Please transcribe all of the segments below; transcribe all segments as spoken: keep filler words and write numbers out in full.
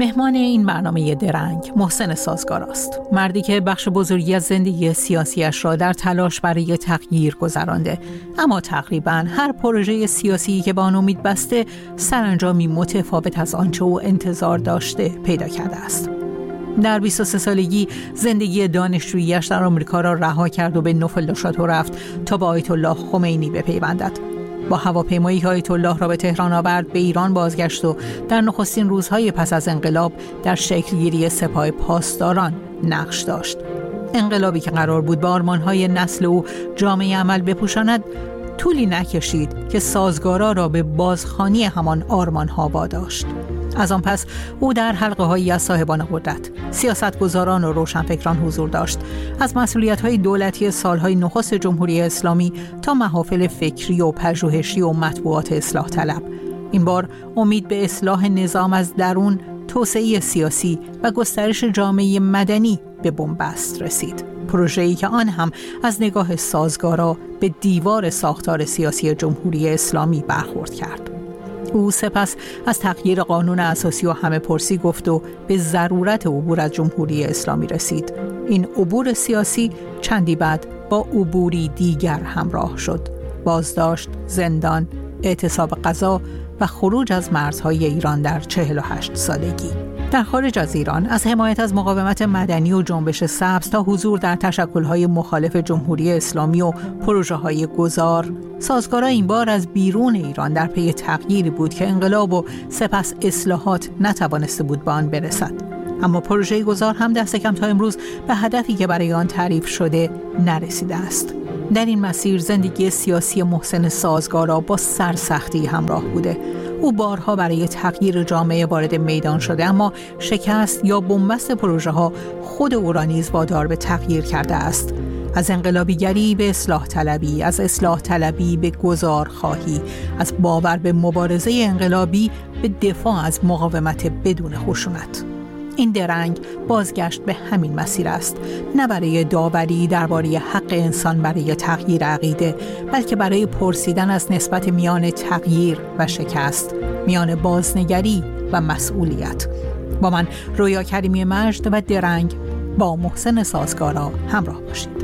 مهمان این برنامه درنگ محسن سازگار است. مردی که بخش بزرگی از زندگی سیاسیش را در تلاش برای تغییر گذرانده، اما تقریباً هر پروژه سیاسی که به آن امید بسته سرانجامی متفاوت از آنچه او انتظار داشته پیدا کرده است. در بیست و سه سالگی زندگی دانشجویی‌اش در آمریکا را رها کرد و به نوفل-دو-شاتو رفت تا با آیت الله خمینی بپیوندد. با هواپیمایی که آیت الله را به تهران آورد به ایران بازگشت و در نخستین روزهای پس از انقلاب در شکلگیری سپاه پاسداران نقش داشت. انقلابی که قرار بود به آرمان‌های نسل او جامعه عمل بپوشاند طولی نکشید که سازگارا را به بازخوانی همان آرمان‌ها واداشت. از آن پس او در حلقه‌هایی از صاحبان قدرت، سیاستگزاران و روشنفکران حضور داشت، از مسئولیت‌های دولتی سالهای نخست جمهوری اسلامی تا محافل فکری و پژوهشی و مطبوعات اصلاح طلب. این بار امید به اصلاح نظام از درون، توسعه سیاسی و گسترش جامعه مدنی به بنبست رسید. پروژه‌ای که آن هم از نگاه سازگارا به دیوار ساختار سیاسی جمهوری اسلامی برخورد کرد. او سپس از تغییر قانون اساسی و همه پرسی گفت و به ضرورت عبور از جمهوری اسلامی رسید. این عبور سیاسی چندی بعد با عبوری دیگر همراه شد: بازداشت، زندان، اعتصاب غذا و خروج از مرزهای ایران در چهل و هشت سالگی. در خارج از ایران، از حمایت از مقاومت مدنی و جنبش سبز تا حضور در تشکل‌های مخالف جمهوری اسلامی و پروژه‌های گذار، سازگارا این بار از بیرون ایران در پی تغییری بود که انقلاب و سپس اصلاحات نتوانسته بود به آن برسد. اما پروژه گذار هم دست کم تا امروز به هدفی که برای آن تعریف شده نرسیده است. در این مسیر زندگی سیاسی محسن سازگارا با سرسختی همراه بوده. او بارها برای تغییر جامعه وارد میدان شده، اما شکست یا بنبست پروژه ها خود او را نیز وادار به تغییر کرده است. از انقلابیگری به اصلاح طلبی، از اصلاح طلبی به گذار خواهی، از باور به مبارزه انقلابی به دفاع از مقاومت بدون خشونت. این درنگ بازگشت به همین مسیر است، نه برای داوری درباره حق انسان برای تغییر عقیده، بلکه برای پرسیدن از نسبت میان تغییر و شکست، میان بازنگری و مسئولیت. با من رویا کریمی مجد و درنگ با محسن سازگارا همراه باشید.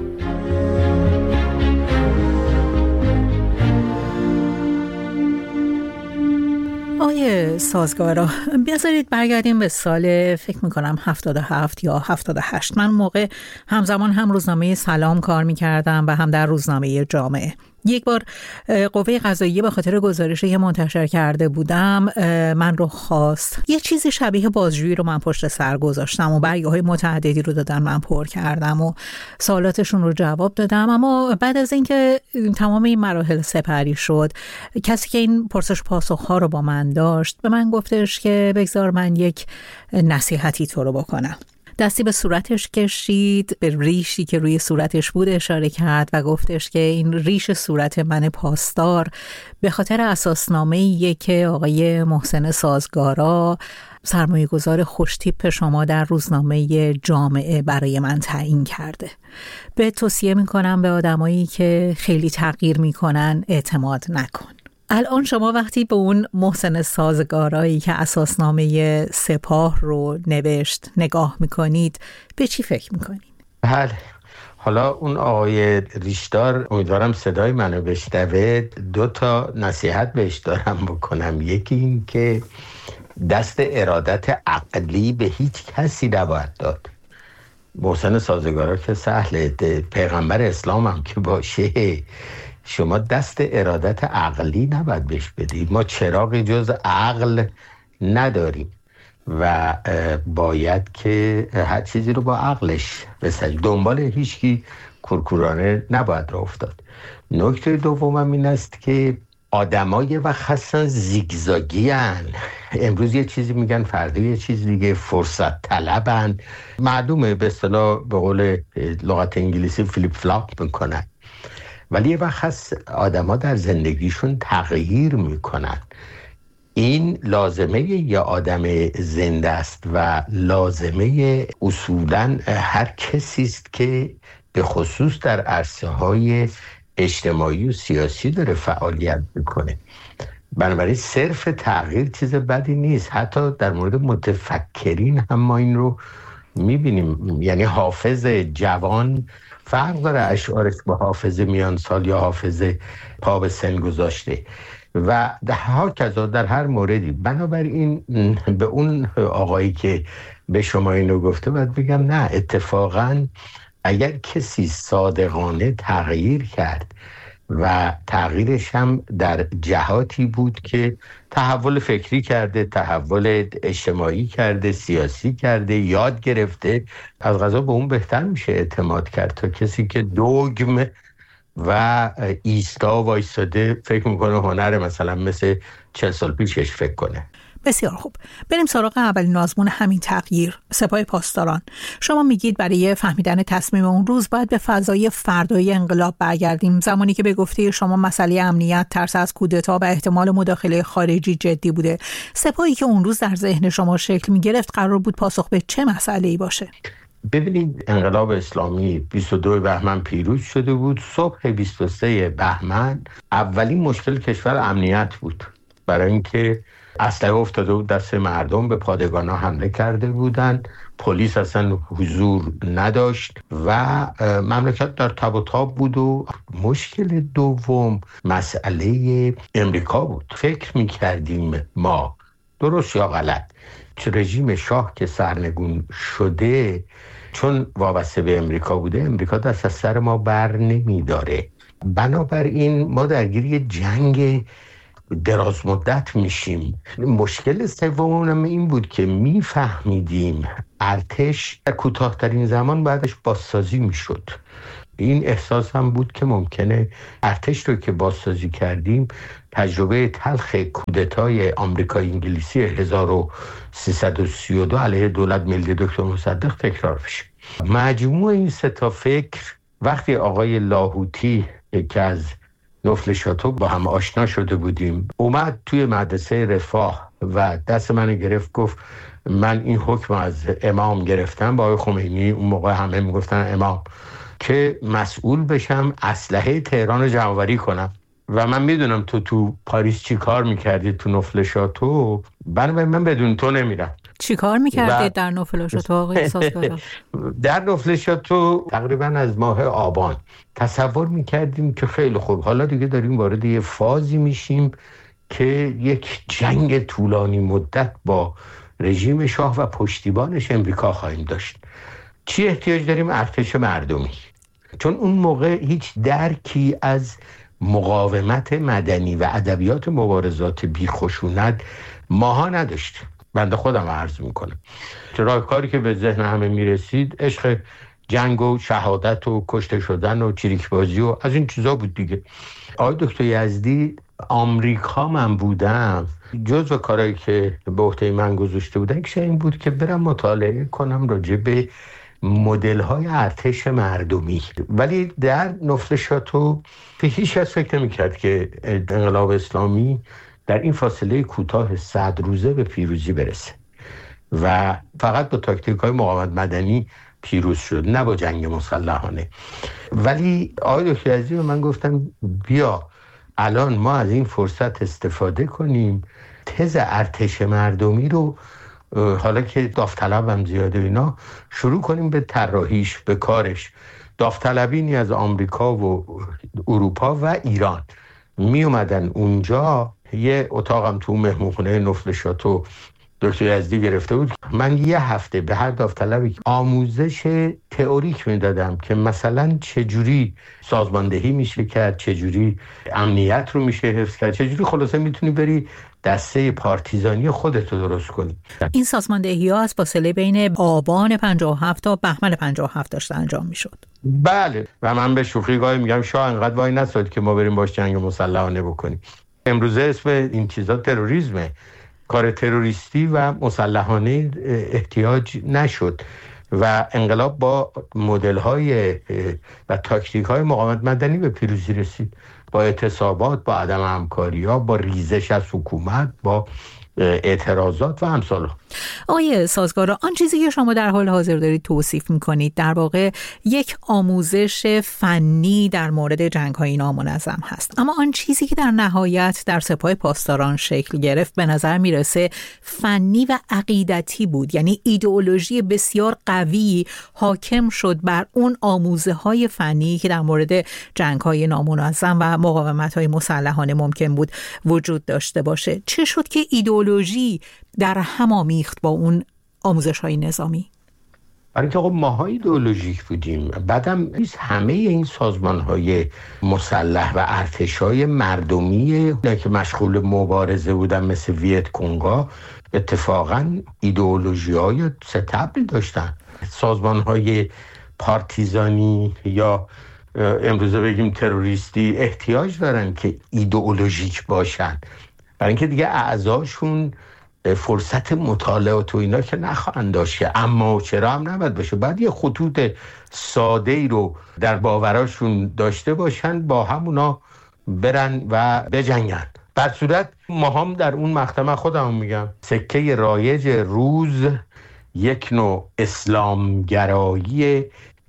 آیه سازگارا، بذارید برگردیم به سال فکر میکنم هفتاد و هفت یا هفتاد و هشت. من موقع همزمان هم روزنامه سلام کار میکردم و هم در روزنامه جامعه. یک بار قوه قضاییه به خاطر گزارشی که منتشر کرده بودم من رو خواست. یه چیزی شبیه بازجویی رو من پشت سر گذاشتم و برگه‌های متعددی رو دادن، من پر کردم و سوالاتشون رو جواب دادم. اما بعد از اینکه تمام این مراحل سپری شد، کسی که این پرسش پاسخ‌ها رو با من داشت به من گفتش که بگذار من یک نصیحتی تو رو بکنم. دستی به صورتش کشید، به ریشی که روی صورتش بود اشاره کرد و گفتش که این ریش صورت من پاسدار به خاطر اساسنامه‌ایه که آقای محسن سازگارا، سرمایه گذار خوشتیپ شما، در روزنامه جامعه برای من تعیین کرده. به توصیه میکنم به آدمایی که خیلی تغییر میکنن اعتماد نکن. الان شما وقتی به اون محسن سازگارایی که اساسنامه سپاه رو نوشت نگاه میکنید، به چی فکر میکنید؟ بله، حالا اون آقای ریشدار امیدوارم صدای منو بشنوه. دو تا نصیحت بهش دارم بکنم. یکی این که دست ارادت عقلی به هیچ کسی نباید داد. محسن سازگارا که سهله، پیغمبر اسلام هم که باشه، شما دست ارادت عقلی نباید بهش بدید. ما چراغی جز عقل نداریم و باید که هر چیزی رو با عقلش بسنجیم. دنبال هیچکی کورکورانه نباید را افتاد. نکته دومم این است که آدمای و خاصا زیگزاگی هن. امروز یه چیزی میگن، فردا یه چیز دیگه، فرصت طلبن، معلومه به اصطلاح به قول لغت انگلیسی فلیپ فلاپ میکنن. ولی یه وقت هست آدم ها در زندگیشون تغییر میکنن. این لازمه یه آدم زنده است و لازمه اصولاً هر کسی است که به خصوص در عرصه های اجتماعی و سیاسی داره فعالیت میکنه. بنابراین صرف تغییر چیز بدی نیست. حتی در مورد متفکرین هم ما این رو میبینیم. یعنی حافظ جوان فرق داره اشعارش با حافظ میان سال یا حافظ پا به سن گذاشته و ها کذا در هر موردی. بنابراین به اون آقایی که به شما اینو گفته باید بگم نه، اتفاقا اگر کسی صادقانه تغییر کرد و تغییرش هم در جهاتی بود که تحول فکری کرده، تحول اجتماعی کرده، سیاسی کرده، یاد گرفته، از قضا به اون بهتر میشه اعتماد کرد تا کسی که دوگم و ایستا وایستاده فکر میکنه هنر مثلا مثل چل سال پیشش فکر کنه. بسیار خوب، بریم سراغ اولین آزمون همین تغییر، سپاه پاسداران. شما میگید برای فهمیدن تصمیم اون روز باید به فضای فردای انقلاب برگردیم، زمانی که به گفته شما مسئله امنیت، ترس از کودتا و احتمال مداخله خارجی جدی بوده. سپاهی که اون روز در ذهن شما شکل میگرفت قرار بود پاسخ به چه مسئله‌ای باشه؟ ببینید، انقلاب اسلامی بیست و دوم بهمن پیروز شده بود. صبح بیست و سوم بهمن اولین مشکل کشور امنیت بود، برای اینکه اسلحه افتاده بود دست مردم، به پادگانا حمله کرده بودند، پلیس اصلا حضور نداشت و مملکت در تب و تاب بود. و مشکل دوم مسئله امریکا بود. فکر می‌کردیم ما، درست یا غلط، چه رژیم شاه که سرنگون شده چون وابسته به امریکا بوده، امریکا دست از سر ما بر نمی‌داره. بنابراین ما درگیر جنگ دراز مدت میشیم. مشکل سومم این بود که میفهمیدیم ارتش در کوتاه‌ترین زمان بعدش بازسازی میشد. این احساس هم بود که ممکنه ارتش رو که بازسازی کردیم تجربه تلخ کودتای آمریکای انگلیسی هزار و سیصد و سی و دو علیه دولت ملی دکتر مصدق تکرار بشه. مجموع این سه تا فکر وقتی آقای لاهوتی که از نفل شاتو با هم آشنا شده بودیم اومد توی مدرسه رفاه و دست من گرفت، گفت من این حکم از امام گرفتم، با آقای خمینی اون موقع همه میگفتن امام، که مسئول بشم اسلحه تهران رو جمع‌آوری کنم. و من میدونم تو تو پاریس چی کار میکردی تو نفل شاتو، بنابراین من بدون تو نمیرم. چی کار میکردی در نفل شاتو آقای سازگارا؟ در نفل شاتو تقریبا از ماه آبان تصور میکردیم که خیلی خوب، حالا دیگه داریم وارد یه فازی میشیم که یک جنگ طولانی مدت با رژیم شاه و پشتیبانش امریکا خواهیم داشت. چی احتیاج داریم؟ ارتش مردمی. چون اون موقع هیچ درکی از مقاومت مدنی و ادبیات مبارزات بی خشونت ماها نداشت. بنده خودم عرض میکنم چرا کاری که به ذهن همه میرسید عشق جنگ و شهادت و کشته شدن و چریک بازی و از این چیزا بود دیگه. آقای دکتر یزدی، آمریکا من بودم، جزو کارهایی که به عهده من گذاشته بودن که این بود که برم مطالعه کنم راجع به مدل‌های ارتش مردمی. ولی در نفل شاتو هیچ کس فکر نمی‌کرد که انقلاب اسلامی در این فاصله کوتاه صد روزه به پیروزی برسه و فقط با تاکتیک‌های مقاومت مدنی پیروز شد، نه با جنگ مسلحانه. ولی آقای دکتر عزیز به من گفتن بیا الان ما از این فرصت استفاده کنیم، تز ارتش مردمی رو حالا که داوطلب هم زیاده اینا شروع کنیم به طراحیش، به کارش. داوطلبینی از آمریکا و اروپا و ایران می اومدن اونجا. یه اتاقم تو مهمونخونه نفل شاتو دکتر یزدی گرفته بود. من یه هفته به هر داوطلبی آموزش تئوریک میدادم که مثلا چجوری سازماندهی میشه کرد، چجوری امنیت رو میشه حفظ کرد، چجوری خلاصه میتونی بری دسته پارتیزانی خودت رو درست کنی. این سازماندهی ها از فاصله بین آبان پنجاه و هفت تا بهمن پنجاه و هفت داشته انجام میشد. بله، و من به شوخی گاهی میگم شاه انقدر وای نساد که ما بریم باش جنگ مسلحانه بکنیم. امروزه اسم این چیزا تروریسمه. کار تروریستی و مسلحانه احتیاج نشد و انقلاب با مدل‌های و تاکتیک‌های مقاومت مدنی به پیروزی رسید، با اعتصابات، با عدم همکاری‌ها، با ریزش از حکومت، با اعتراضات و امثال. آقای سازگارا، آن چیزی که شما در حال حاضر دارید توصیف میکنید در واقع یک آموزش فنی در مورد جنگ‌های نامنظم هست، اما آن چیزی که در نهایت در سپاه پاسداران شکل گرفت به نظر میرسه فنی و عقیدتی بود، یعنی ایدئولوژی بسیار قوی حاکم شد بر اون آموزه‌های فنی که در مورد جنگ‌های نامنظم و مقاومت‌های مسلحانه ممکن بود وجود داشته باشه. چه شد که ایدئولوژی در هم آمیخت با اون آموزش‌های نظامی؟ برای که خب ماها ایدئولوژیک بودیم. بعدم همه این سازمان‌های مسلح و ارتش‌های مردمی که مشغول مبارزه بودن مثل ویت کنگا اتفاقاً ایدئولوژی‌های ستبری داشتن. سازمان‌های پارتیزانی یا امروزه بگیم تروریستی احتیاج دارن که ایدئولوژیک باشن، برای اینکه دیگه اعضاشون فرصت مطالعات و اینا که نخواهند داشت، اما چرا هم نباید باشه. بعد یه خطوط ساده ای رو در باوراشون داشته باشن، با همونا برن و بجنگن. در صورت ما هم در اون مقطع خودم میگم سکه رایج روز یک نوع اسلامگرایی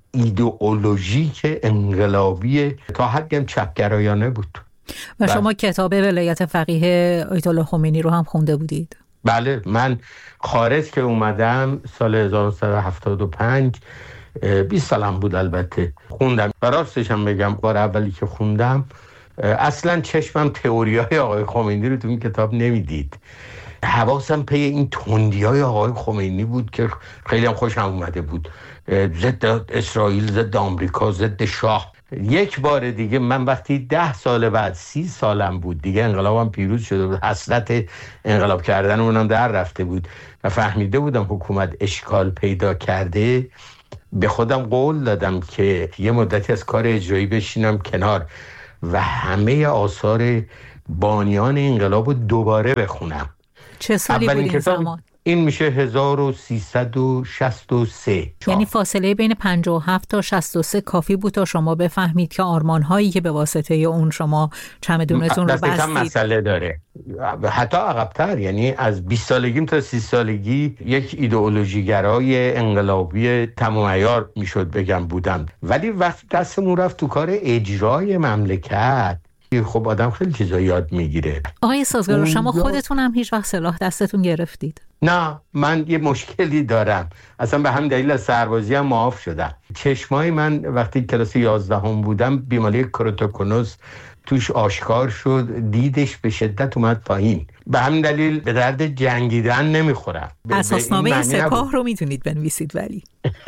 ایدئولوژیک انقلابی تا حدی هم چپگرایانه بود. و شما کتاب ولایت فقیه آیت الله خمینی رو هم خونده بودید؟ بله، من خارج که اومدم سال هزار و نهصد و هفتاد و پنج، بیست سالم بود البته، خوندم و راستش هم بگم بار اولی که خوندم اصلا چشمم تئوریای آقای خمینی رو تو این کتاب نمیدید. حواسم پی این تندیای آقای خمینی بود که خیلی هم خوشم اومده بود، ضد اسرائیل، ضد آمریکا، ضد شاه. یک بار دیگه من وقتی ده سال بعد سی سالم بود دیگه انقلابم پیروز شده بود، حسرت انقلاب کردن اونم در رفته بود و فهمیده بودم حکومت اشکال پیدا کرده، به خودم قول دادم که یه مدتی از کار اجرایی بشینم کنار و همه آثار بانیان انقلاب رو دوباره بخونم. چه سالی بود این زمان؟ این میشه هزار و سیصد و شصت و سه. یعنی فاصله بین پنجاه و هفت تا شصت و سه کافی بود تا شما بفهمید که آرمان‌هایی که به واسطه اون شما چمدونتون رو بستید دستم مسئله داره. حتی عقب‌تر، یعنی از بیست سالگیم تا سی سالگی یک ایدئولوژی گرای انقلابی تمام عیار میشد بگم بودم، ولی وقتی دستمون رفت تو کار اجرای مملکت خب آدم خیلی چیزا یاد میگیره. آقای سازگار، شما خودتون هم هیچ وقت سلاح دستتون گرفتید؟ نه، من یه مشکلی دارم، اصلا به هم دلیل از سربازی هم معاف شدم. چشمای من وقتی کلاس یازدهم بودم بیماری کروتوکونوس توش آشکار شد، دیدش به شدت اومد پایین، به همین دلیل به درد جنگیدن نمیخورم. اساسنامه سپاه رو میتونید بنویسید ولی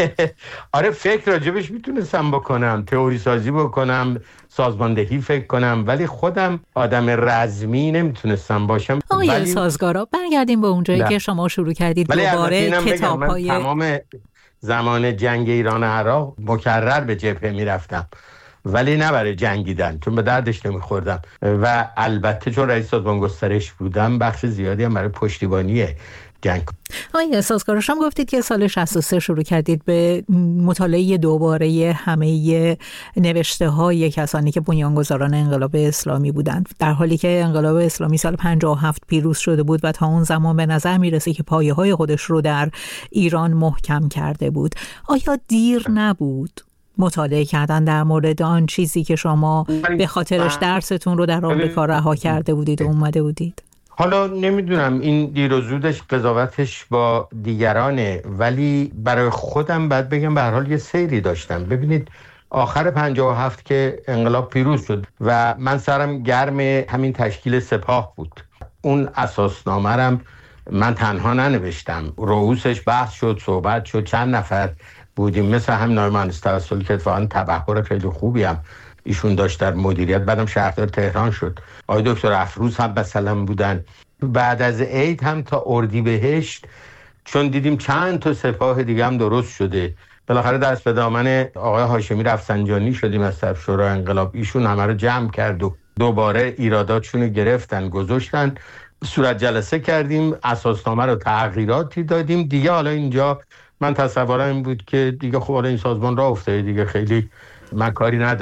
آره، فکر راجبش میتونستم بکنم، تئوری سازی بکنم، سازماندهی فکر کنم، ولی خودم آدم رزمی نمیتونستم باشم. آیا ولی... سازگارا برگردیم به اونجایی که شما شروع کردید دوباره کتاب‌های تمام زمان جنگ ایران عراق مکرر به جبهه میرفتم، ولی نه برای جنگیدن، چون به دردش نمیخوردم و البته چون رئیس سازمان گسترش بودم بخش زیادی هم برای پشتیبانی جنگ. آقای سازگارا، شما گفتید که سال شصت و سه شروع کردید به مطالعه دوباره همه نوشته های کسانی که بنیانگذاران انقلاب اسلامی بودند، در حالی که انقلاب اسلامی سال پنجاه و هفت پیروز شده بود و تا اون زمان به نظر میرسه که پایه های خودش رو در ایران محکم کرده بود. آیا دیر نبود مطالعه کردن در مورد آن چیزی که شما به خاطرش درستون رو در آمریکا رها کرده بودید و اومده بودید؟ حالا نمیدونم این دیر و زودش قضاوتش با دیگرانه، ولی برای خودم باید بگم به هر حال یه سیری داشتم. ببینید آخر پنجاه و هفت که انقلاب پیروز شد و من سرم گرم همین تشکیل سپاه بود. اون اساسنامه رم من تنها ننوشتم، رؤوسش بحث شد، صحبت شد، چند نفر بودیم، مثل همین آقای مهندس توسلی که اتفاقاً تبحر خیلی خوبی هم ایشون داشت در مدیریت، بعدم شهردار تهران شد. آقای دکتر افروز هم مثلا بودن. بعد از عید هم تا اردیبهشت، چون دیدیم چند تا سپاه دیگه هم درست شده، بالاخره دست به دامن آقای هاشمی رفسنجانی شدیم از طرف شورای انقلاب. ایشون همه رو جمع کرد و دوباره ایراداتشون رو گرفتن گذاشتن، صورت جلسه کردیم، اساسنامه رو تغییراتی دادیم دیگه. حالا اینجا من تصورم این بود که دیگه خب حالا این سازمان راه افتاده دیگه، خیلی من کاری ندارم.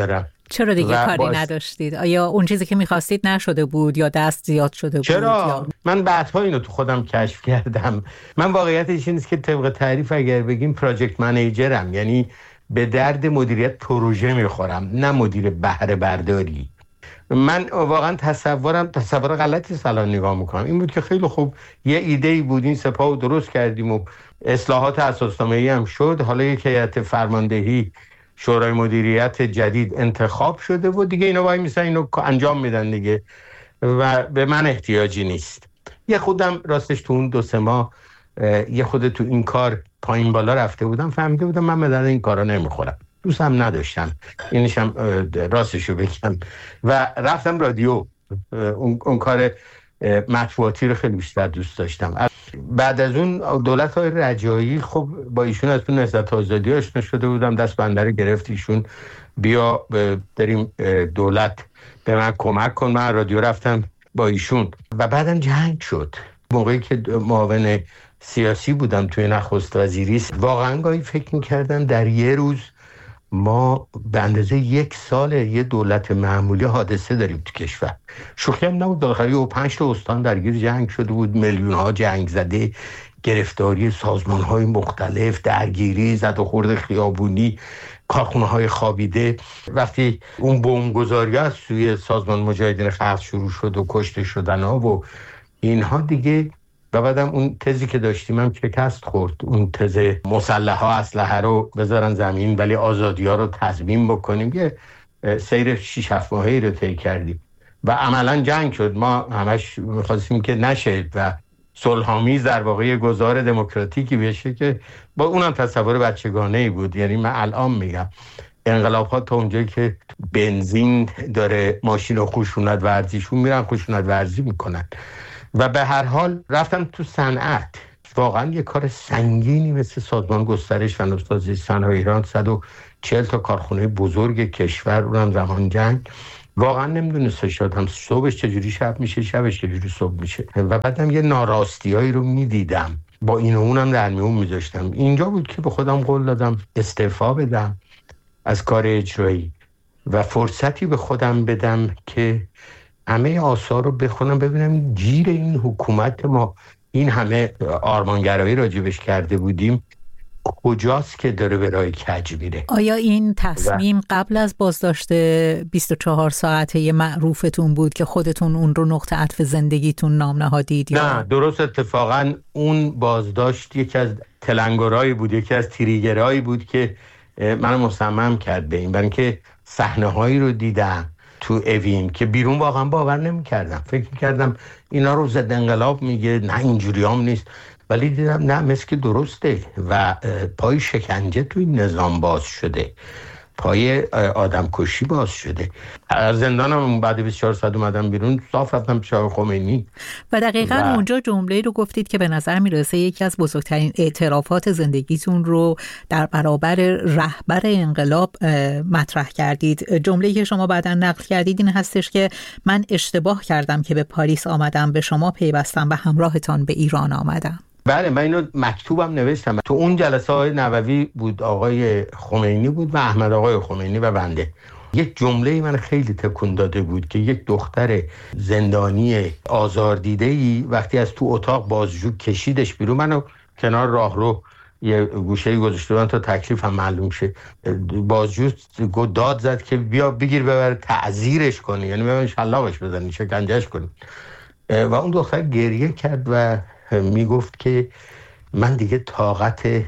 چرا دیگه کاری باش... نداشتید؟ آیا اون چیزی که میخواستید نشده بود یا دست زیاد شده چرا؟ بود؟ یا... من بعدها اینو تو خودم کشف کردم. من واقعیتش این است که طبق تعریف اگر بگیم پراجکت منیجرم، یعنی به درد مدیریت پروژه میخورم، نه مدیر بهره برداری. من واقعا تصورم تصور غلطی سلام نگاه میکنم این بود که خیلی خوب یه ایده‌ای بود، این سپاهو درست کردیم و اصلاحات اساسنامه‌ای هم شد، حالا یک هیئت فرماندهی شورای مدیریت جدید انتخاب شده و دیگه اینا وای میسن اینو انجام میدن دیگه و به من احتیاجی نیست. یه خودم راستش تو اون دو سه ماه یه خود تو این کار پایین بالا رفته بودم، فهمیده بودم من به درد این کارا نمیخورم، دوست هم نداشتم، اینشم راستشو بگم، و رفتم رادیو. اون, اون کار مطبوعاتی رو خیلی بیشتر دوست داشتم. بعد از اون دولت‌های رجایی، خب با ایشون از تو نهضت آزادی آشنا شده بودم، دست بنده رو گرفت ایشون، بیا بریم دولت به من کمک کن. من رادیو رفتم با ایشون و بعدم جنگ شد. موقعی که معاون سیاسی بودم توی نخست وزیری، واقعا گاهی فکر می‌کردم در یه روز ما به اندازه یک سال یه دولت معمولی حادثه داریم تو کشور. شوخی هم نبود، داخلی و پنج تا استان درگیر جنگ شده بود، میلیون ها جنگ زده، گرفتاری سازمان های مختلف، درگیری، زد و خورد خیابونی، کارخونه های خوابیده. وقتی اون بمبگذاری از سوی سازمان مجاهدین خلق شروع شد و کشته شدن ها و اینها دیگه، و بعدم اون تزی که داشتیم هم شکست خورد، اون تز مسلحه ها اسلحه رو بذارن زمین ولی آزادی ها رو تضمین بکنیم. یه سیر شیش هفت ماهی رو طی کردیم و عملا جنگ شد. ما همش می‌خواستیم که نشه و صلح‌آمیز در واقع گذار دموکراتیکی بشه که با اونم تصور بچگانه‌ای بود. یعنی من الان میگم انقلاب‌ها تا اونجایی که بنزین داره ماشین و خشونت ورزیشون میرن خشونت ورزی میکنن. و به هر حال رفتم تو صنعت. واقعا یه کار سنگینی مثل سازمان گسترش و نوسازی صنایع ایران، صد و چهل تا کارخونه بزرگ کشور، اونم زمان جنگ، واقعا نمیدونست شدم صبحش چجوری شب میشه، شبش چجوری صبح میشه. و بعدم یه ناراستیایی رو میدیدم، با این و اونم در میون میذاشتم. اینجا بود که به خودم قول دادم استعفا بدم از کار اجرایی و فرصتی به خودم بدم که همه آثار رو بخونم، ببینم گیر این حکومت ما، این همه آرمانگرایی راجبش کرده بودیم، کجاست که داره به راه کج میره. آیا این تصمیم و... قبل از بازداشت بیست و چهار ساعته معروفتون بود که خودتون اون رو نقطه عطف زندگیتون نام نهادید؟ یا... نه درست، اتفاقا اون بازداشت یکی از تلنگرایی بود، یکی از تریگرایی بود که منو مصمم کرد به این، برای اینکه صحنه هایی رو دیدم تو اوین که بیرون واقعا باور نمی کردم. فکر کردم اینا رو ضد انقلاب میگه، نه اینجوری هم نیست، ولی دیدم نه، مثل که درسته و پای شکنجه توی نظام باز شده، پای آدم کشی باز شده. از زندانم بعد بیست و چهار ساعت اومدم بیرون، صاف رفتم پیش آقای خمینی و دقیقاً و... اونجا جمله‌ای رو گفتید که به نظر میرسه یکی از بزرگترین اعترافات زندگیتون رو در برابر رهبر انقلاب مطرح کردید. جمله‌ای که شما بعداً نقل کردید این هستش که من اشتباه کردم که به پاریس آمدم، به شما پیوستم و همراهتان به ایران آمدم. بله، من اینو مکتوبم نوشتم. تو اون جلسه های نووی بود، آقای خمینی بود و احمد آقای خمینی و بنده. یک جمله من خیلی تکون داده بود که یک دختر زندانی آزاردیده‌ای وقتی از تو اتاق بازجو کشیدش بیرون، منو کنار راهرو یه گوشه‌ای گذاشته بودن تا تکلیفم معلوم شه. بازجو داد زد که بیا بگیر ببر تعزیرش کنی، یعنی ببر شلاقش بزنی، شکنجهش کنی. و اون دختر گریه کرد و می گفت که من دیگه طاقت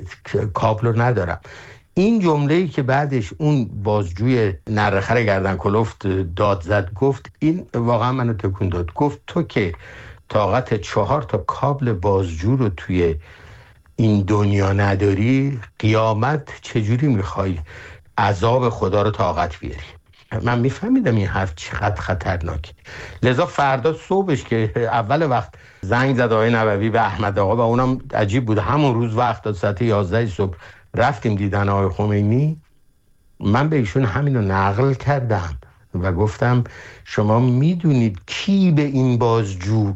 کابل رو ندارم. این جمله‌ای که بعدش اون بازجوی نرخر گردن کلفت داد زد گفت، این واقعا منو تکون داد. گفت تو که طاقت چهار تا کابل بازجو رو توی این دنیا نداری، قیامت چجوری میخوای عذاب خدا رو طاقت بیاری؟ من میفهمیدم این حرف چقدر خطرناکه. لذا فردا صبحش که اول وقت زنگ زد آقای نووی به احمد آقا و اونم عجیب بود، همون روز وقت داد ساعت یازده صبح رفتیم دیدن آقای خمینی. من به ایشون همینو نقل کردم و گفتم شما میدونید کی به این بازجو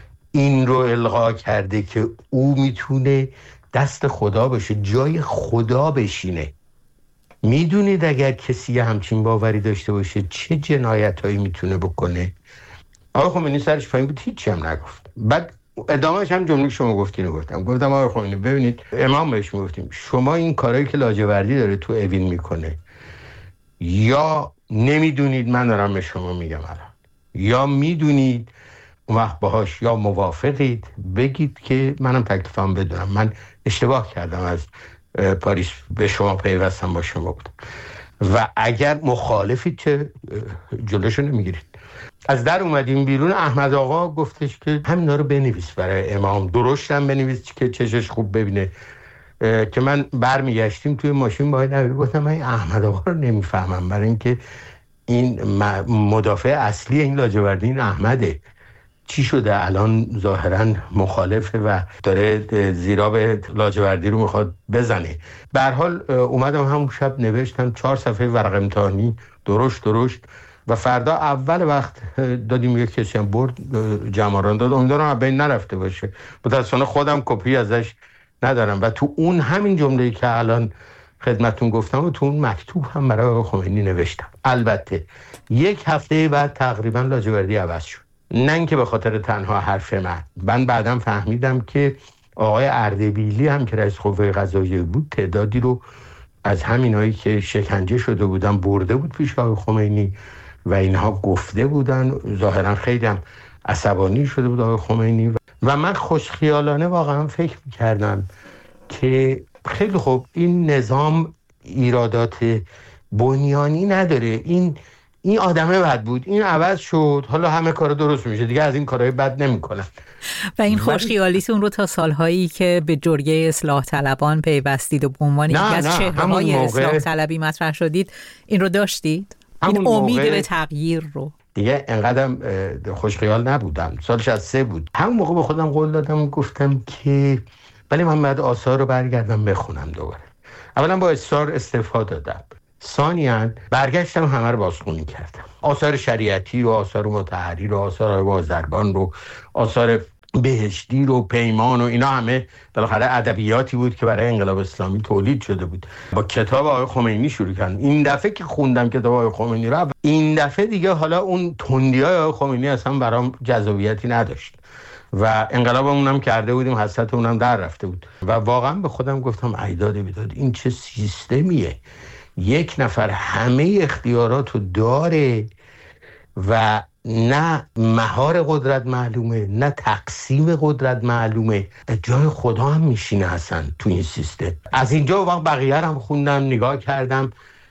این رو القا کرده که او میتونه دست خدا باشه، جای خدا بشینه؟ میدونید اگر کسی همچین باوری داشته باشه چه جنایتایی میتونه بکنه؟ آقای خمینی سرش پایین بود، هیچی هم نگفت. بعد ادامهش هم جمله شما گفتین رو گفتم گفتم آقای خمینی ببینید، امام بهش میگفتیم شما این کارهایی که لاجوردی داره تو اوین میکنه یا نمیدونید من دارم به شما میگم الان، یا میدونید اون وقت باهاش یا موافقید بگید که منم تکلیفم بدونم، من اشتباه کردم از پاریس به شما پیوستم با شما بودم، و اگر مخالفید چه جلوشو نمیگیرید. از در اومدیم بیرون، احمد آقا گفتش که همینا رو بنویس برای امام، درشتم بنویس که چشش خوب ببینه. که من برمیگشتیم توی ماشین باید نبی گفتم من احمد آقا رو نمیفهمم، برای اینکه این مدافع اصلی این لاجوردی این احمده، چی شده الان ظاهرا مخالفه و داره زیراب لاجوردی رو میخواد بزنه. به هر حال اومدم همون شب نوشتم چهار صفحه ورق امتحانی درشت درشت و فردا اول وقت دادیم، یک کسی هم برد جماران داد، امیدوارم بین نرفته باشه، متاسفانه خودم کپی ازش ندارم. و تو اون همین جمله‌ای که الان خدمتون گفتم و تو اون مکتوب هم برای آقای خمینی نوشتم. البته یک هفته بعد تقریبا لاجوردی عوض شد، نه اینکه به خاطر تنها حرف من. من بعدم فهمیدم که آقای اردبیلی هم که رئیس قوه قضاییه بود تعدادی رو از همینایی که شکنجه شده بودن برده بود پیش آقای خمینی و اینها گفته بودن. ظاهرا خیلی هم عصبانی شده بود آقای خمینی و من خوشخیالانه واقعا فکر می‌کردم که خیلی خوب این نظام ایرادات بنیانی نداره، این این آدمه بد بود، این عوض شد، حالا همه کارا درست میشه دیگه، از این کارهای بد نمیکنن. و این خوشخیالیتون رو تا سالهایی که به جرگه اصلاح طلبان پیوستید و به عنوان یکی از چهره‌های اصلاح طلبی مطرح شدید این رو داشتید؟ این امید به تغییر رو؟ دیگه انقدرم خوشخیال نبودم. سال شصت و سه بود، همون موقع به خودم قول دادم، گفتم که ولی من بعد آثار رو برگردم بخونم دوباره. اولا با اصرار استعفا دادم، ثانیاً برگشتم همه رو بازخوانی کردم، آثار شریعتی رو، آثار مطهری رو، آثار بازرگان رو، آثار بهشتی رو، پیمان و اینا همه بالاخره ادبیاتی بود که برای انقلاب اسلامی تولید شده بود. با کتاب آقای خمینی شروع کردم. این دفعه که خوندم کتاب آقای خمینی رو، این دفعه دیگه حالا اون تندیای آقای خمینی اصلا برام جذابیتی نداشت و انقلابمون هم کرده بودیم، حسرت اونم در رفته بود و واقعا به خودم گفتم ایداد بیداد این چه سیستمیه، یک نفر همه اختیارات رو داره و نه مهار قدرت معلومه، نه تقسیم قدرت معلومه، جای خدا هم میشینه اصلا تو این سیستم. از اینجا وقت بقیه هم خوندم، نگاه کردم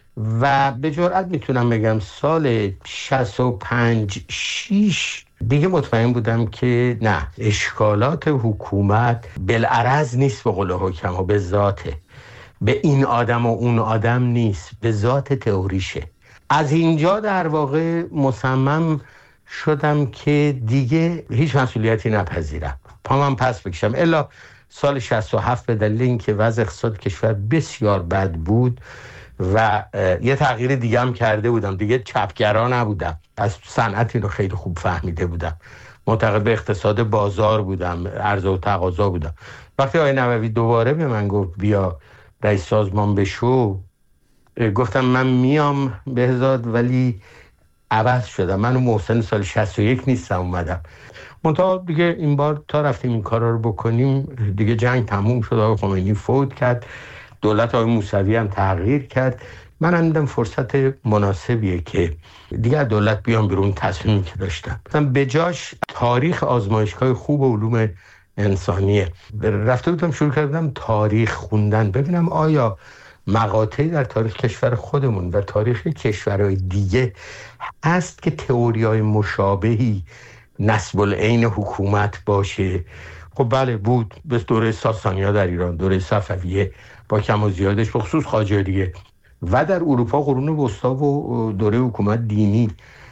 و به جرئت میتونم بگم سال شصت و پنج شش دیگه مطمئن بودم که نه، اشکالات حکومت بالعرض نیست، به قول حکما به ذاته، به این آدم و اون آدم نیست، به ذات تئوریشه. از اینجا در واقع مصمم شدم که دیگه هیچ مسئولیتی نپذیرم، پامم پس بکشم. الا سال شصت و هفت به دلیل اینکه وضع اقتصاد کشور بسیار بد بود و یه تغییر دیگه هم کرده بودم، دیگه چپگرا نبودم، از صنعتی رو خیلی خوب فهمیده بودم، معتقد به اقتصاد بازار بودم، عرضه و تقاضا بودم. وقتی آقای نووی دوباره به من گفت بیا رئیس سازمان بشو، گفتم من میام بهزاد، ولی عوض شدم. من و محسن سال شصت و یک نیستم اومدم. منتها دیگه این بار تا رفتیم این کارا رو بکنیم دیگه جنگ تموم شد، آقای خمینی فوت کرد، دولت آقای موسوی هم تغییر کرد. من هم دیدم فرصت مناسبیه که دیگه دولت بیام بیرون. تصمیمی که داشتم مثلا به جاش تاریخ آزمایشگاه خوب علوم انسانیه رفته بودم، شروع کردم تاریخ خوندن، ببینم آیا مقاطعی در تاریخ کشور خودمون و تاریخ کشورهای دیگه هست که تئوریای مشابهی نسب العین حکومت باشه. خب بله بود، به دوره ساسانی‌ها در ایران، دوره صفویه با کم و زیادش، به خصوص قاجاریه، و در اروپا قرون وسطا و دوره حکومت دینی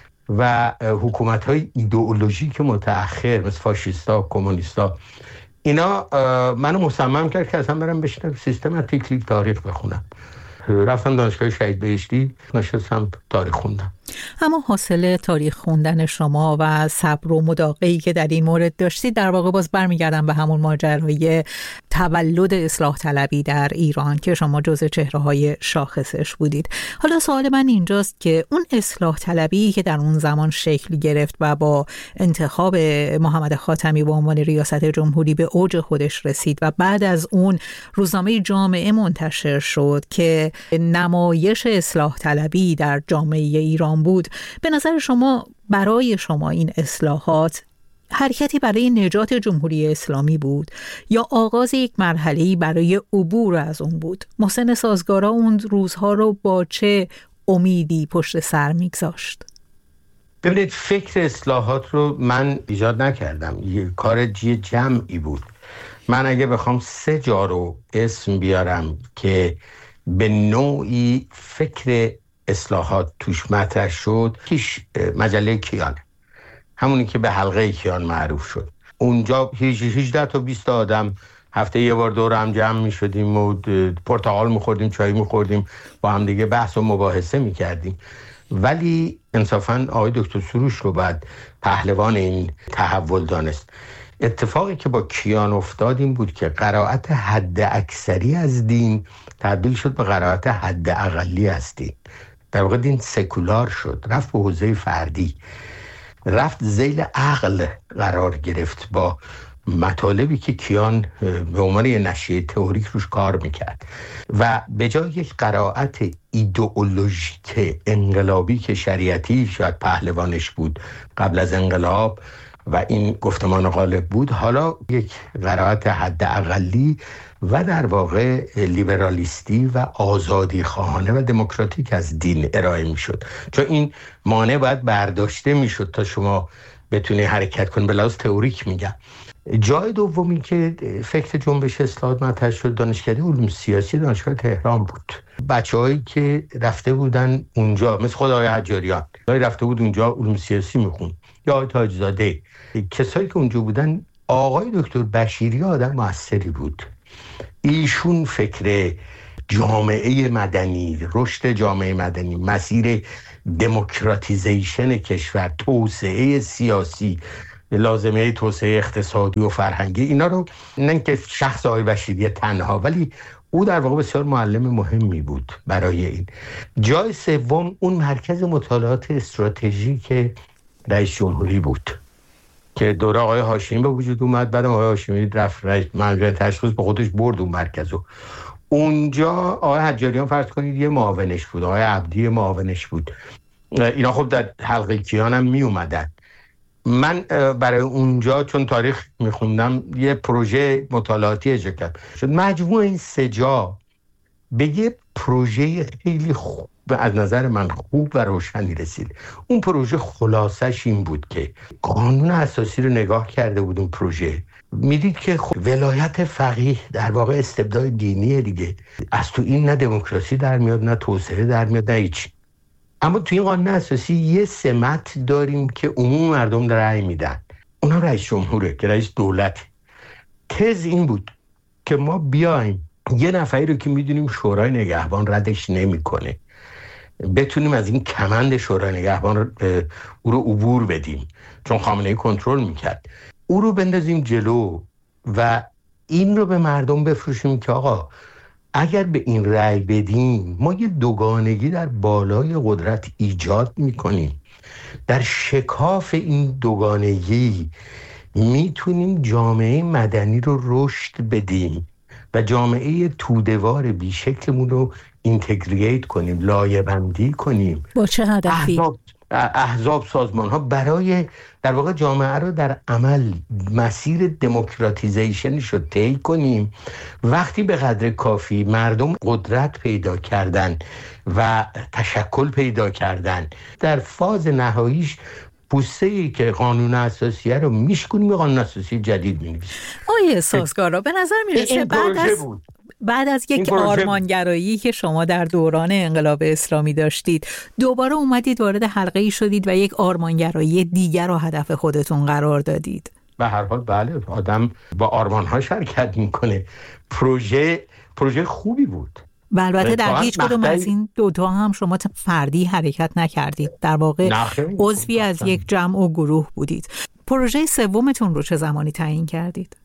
و حکومت‌های ایدئولوژیک متأخر مثل فاشیستا، کمونیستا، اینا منو مصمم کرد که اصلا برم بشنم سیستماتیکلی تاریخ بخونم. رفتم دانشگاه شهید بهشتی، نشستم تاریخ خوندم. اما حاصل تاریخ خوندن شما و صبر و مداقه‌ای که در این مورد داشتید، در واقع باز برمیگردم به همون ماجرای تولد اصلاح طلبی در ایران که شما جزء چهره‌های شاخصش بودید. حالا سوال من اینجاست که اون اصلاح طلبی که در اون زمان شکل گرفت و با انتخاب محمد خاتمی به عنوان ریاست جمهوری به اوج خودش رسید و بعد از اون روزنامه جامعه منتشر شد که نمایش اصلاح طلبی در جامعه ایران بود، به نظر شما برای شما این اصلاحات حرکتی برای نجات جمهوری اسلامی بود یا آغاز یک مرحله‌ای برای عبور از اون بود؟ محسن سازگارا اون روزها رو با چه امیدی پشت سر میگذاشت؟ ببینید، فکر اصلاحات رو من ایجاد نکردم، یه کار جمعی بود. من اگه بخوام سه جا رو اسم بیارم که به نوعی فکر اصلاحات توش مطرح شد، کیش مجله کیان، همونی که به حلقه کیان معروف شد. اونجا هجده تا بیست آدم هفته یه بار دور هم جمع می شدیم و پرتقال می خوردیم، چای می خوردیم، با هم دیگه بحث و مباحثه می کردیم. ولی انصافاً آقای دکتر سروش رو بعد پهلوان این تحول دانست. اتفاقی که با کیان افتاد این بود که قرائت حد اکثری از دین تبدیل شد به قرائت حد اقلی از دین. در واقع دین سکولار شد، رفت به حوزه فردی، رفت ذیل عقل قرار گرفت با مطالبی که کیان به عنوان یه نشریه تئوریک روش کار میکرد و به جای یک قرائت ایدئولوژیک انقلابی که شریعتی شاید پهلوانش بود قبل از انقلاب و این گفتمان غالب بود، حالا یک قرائت حد اقلی و در واقع لیبرالیستی و آزادی خواهانه و دموکراتیک از دین ارائه می شد. چون این مانع باید برداشته می شد تا شما بتونی حرکت کنی. به لحاظ تئوریک میگم. جای دومی که فکر جنبش اصلاحات مطرح شد دانشکده علوم سیاسی دانشگاه تهران بود. بچه‌هایی که رفته بودن اونجا مثل خود آقای حجاریان، رفته بود اونجا علوم سیاسی میخوند، یا آقای تاجزاده، کسایی که اونجا بودن. آقای دکتر بشیری آدم موثری بود. ایشون فکر جامعه مدنی، رشد جامعه مدنی، مسیر دموکراتیزیشن کشور، توسعه سیاسی، لازمه توسعه اقتصادی و فرهنگی، اینا رو نه اینکه شخص آقای بشیری تنها، ولی او در واقع بسیار معلم مهمی بود برای این. جای سوم اون مرکز مطالعات استراتژیک رئیس جمهوری بود که دوره آقای هاشمی به وجود اومد. بعد آقای هاشمی رفت رئیس منظر تشخیص به خودش برد اون مرکزو. اونجا آقای حجاریان فرض کنید یه معاونش بود، آقای عبدی معاونش بود. اینا خب در حلقه کیان هم می اومدن. من برای اونجا چون تاریخ میخوندم یه پروژه مطالعاتی اجرا کردم. شد مجموع این سه جا به یه پروژه خیلی خوب از نظر من خوب و روشنی رسید. اون پروژه خلاصش این بود که قانون اساسی رو نگاه کرده بود. اون پروژه میدید که خب ولایت فقیه در واقع استبداد دینیه دیگه، از تو این نه دموکراسی در میاد، نه توسعه در میاد، نه هیچ. اما تو این قانون اساسی یه سمت داریم که عموم مردم رأی میدن، اونا رئیس جمهوره که رئیس دولت. تز این بود که ما بیایم یه نفری رو که میدونیم شورای نگهبان ردش نمیکنه، بتونیم از این کمند شورای نگهبان رو او رو عبور بدیم، چون خامنه‌ای کنترل میکرد، او رو بندازیم جلو و این رو به مردم بفروشیم که آقا اگر به این رأی بدیم ما یه دوگانگی در بالای قدرت ایجاد میکنیم. در شکاف این دوگانگی میتونیم جامعه مدنی رو رشد بدیم و جامعه توده‌وار بیشکلمون رو اینتگریت کنیم، لایه‌بندی کنیم. با چه هدفی؟ احزاب, احزاب سازمان ها برای در واقع جامعه رو در عمل مسیر دموکراتیزیشنش رو طی کنیم. وقتی به قدر کافی مردم قدرت پیدا کردن و تشکل پیدا کردن، در فاز نهاییش پوسته‌ای که قانون اساسیه رو میشکنیم و قانون اساسی جدید می‌نویسیم. آیه سازگارا به نظر میرسه بعد از بود. بعد از یک آرمانگرایی که شما در دوران انقلاب اسلامی داشتید، دوباره اومدید وارد حلقه‌ای شدید و یک آرمانگرایی دیگر رو هدف خودتون قرار دادید. به هر حال بله، آدم با آرمان‌ها شرکت میکنه. پروژه پروژه خوبی بود. البته در هیچ کدوم از این دوتا هم شما فردی حرکت نکردید، در واقع عضوی از یک جمع و گروه بودید. پروژه سومتون رو چه زمانی تعیین کردید؟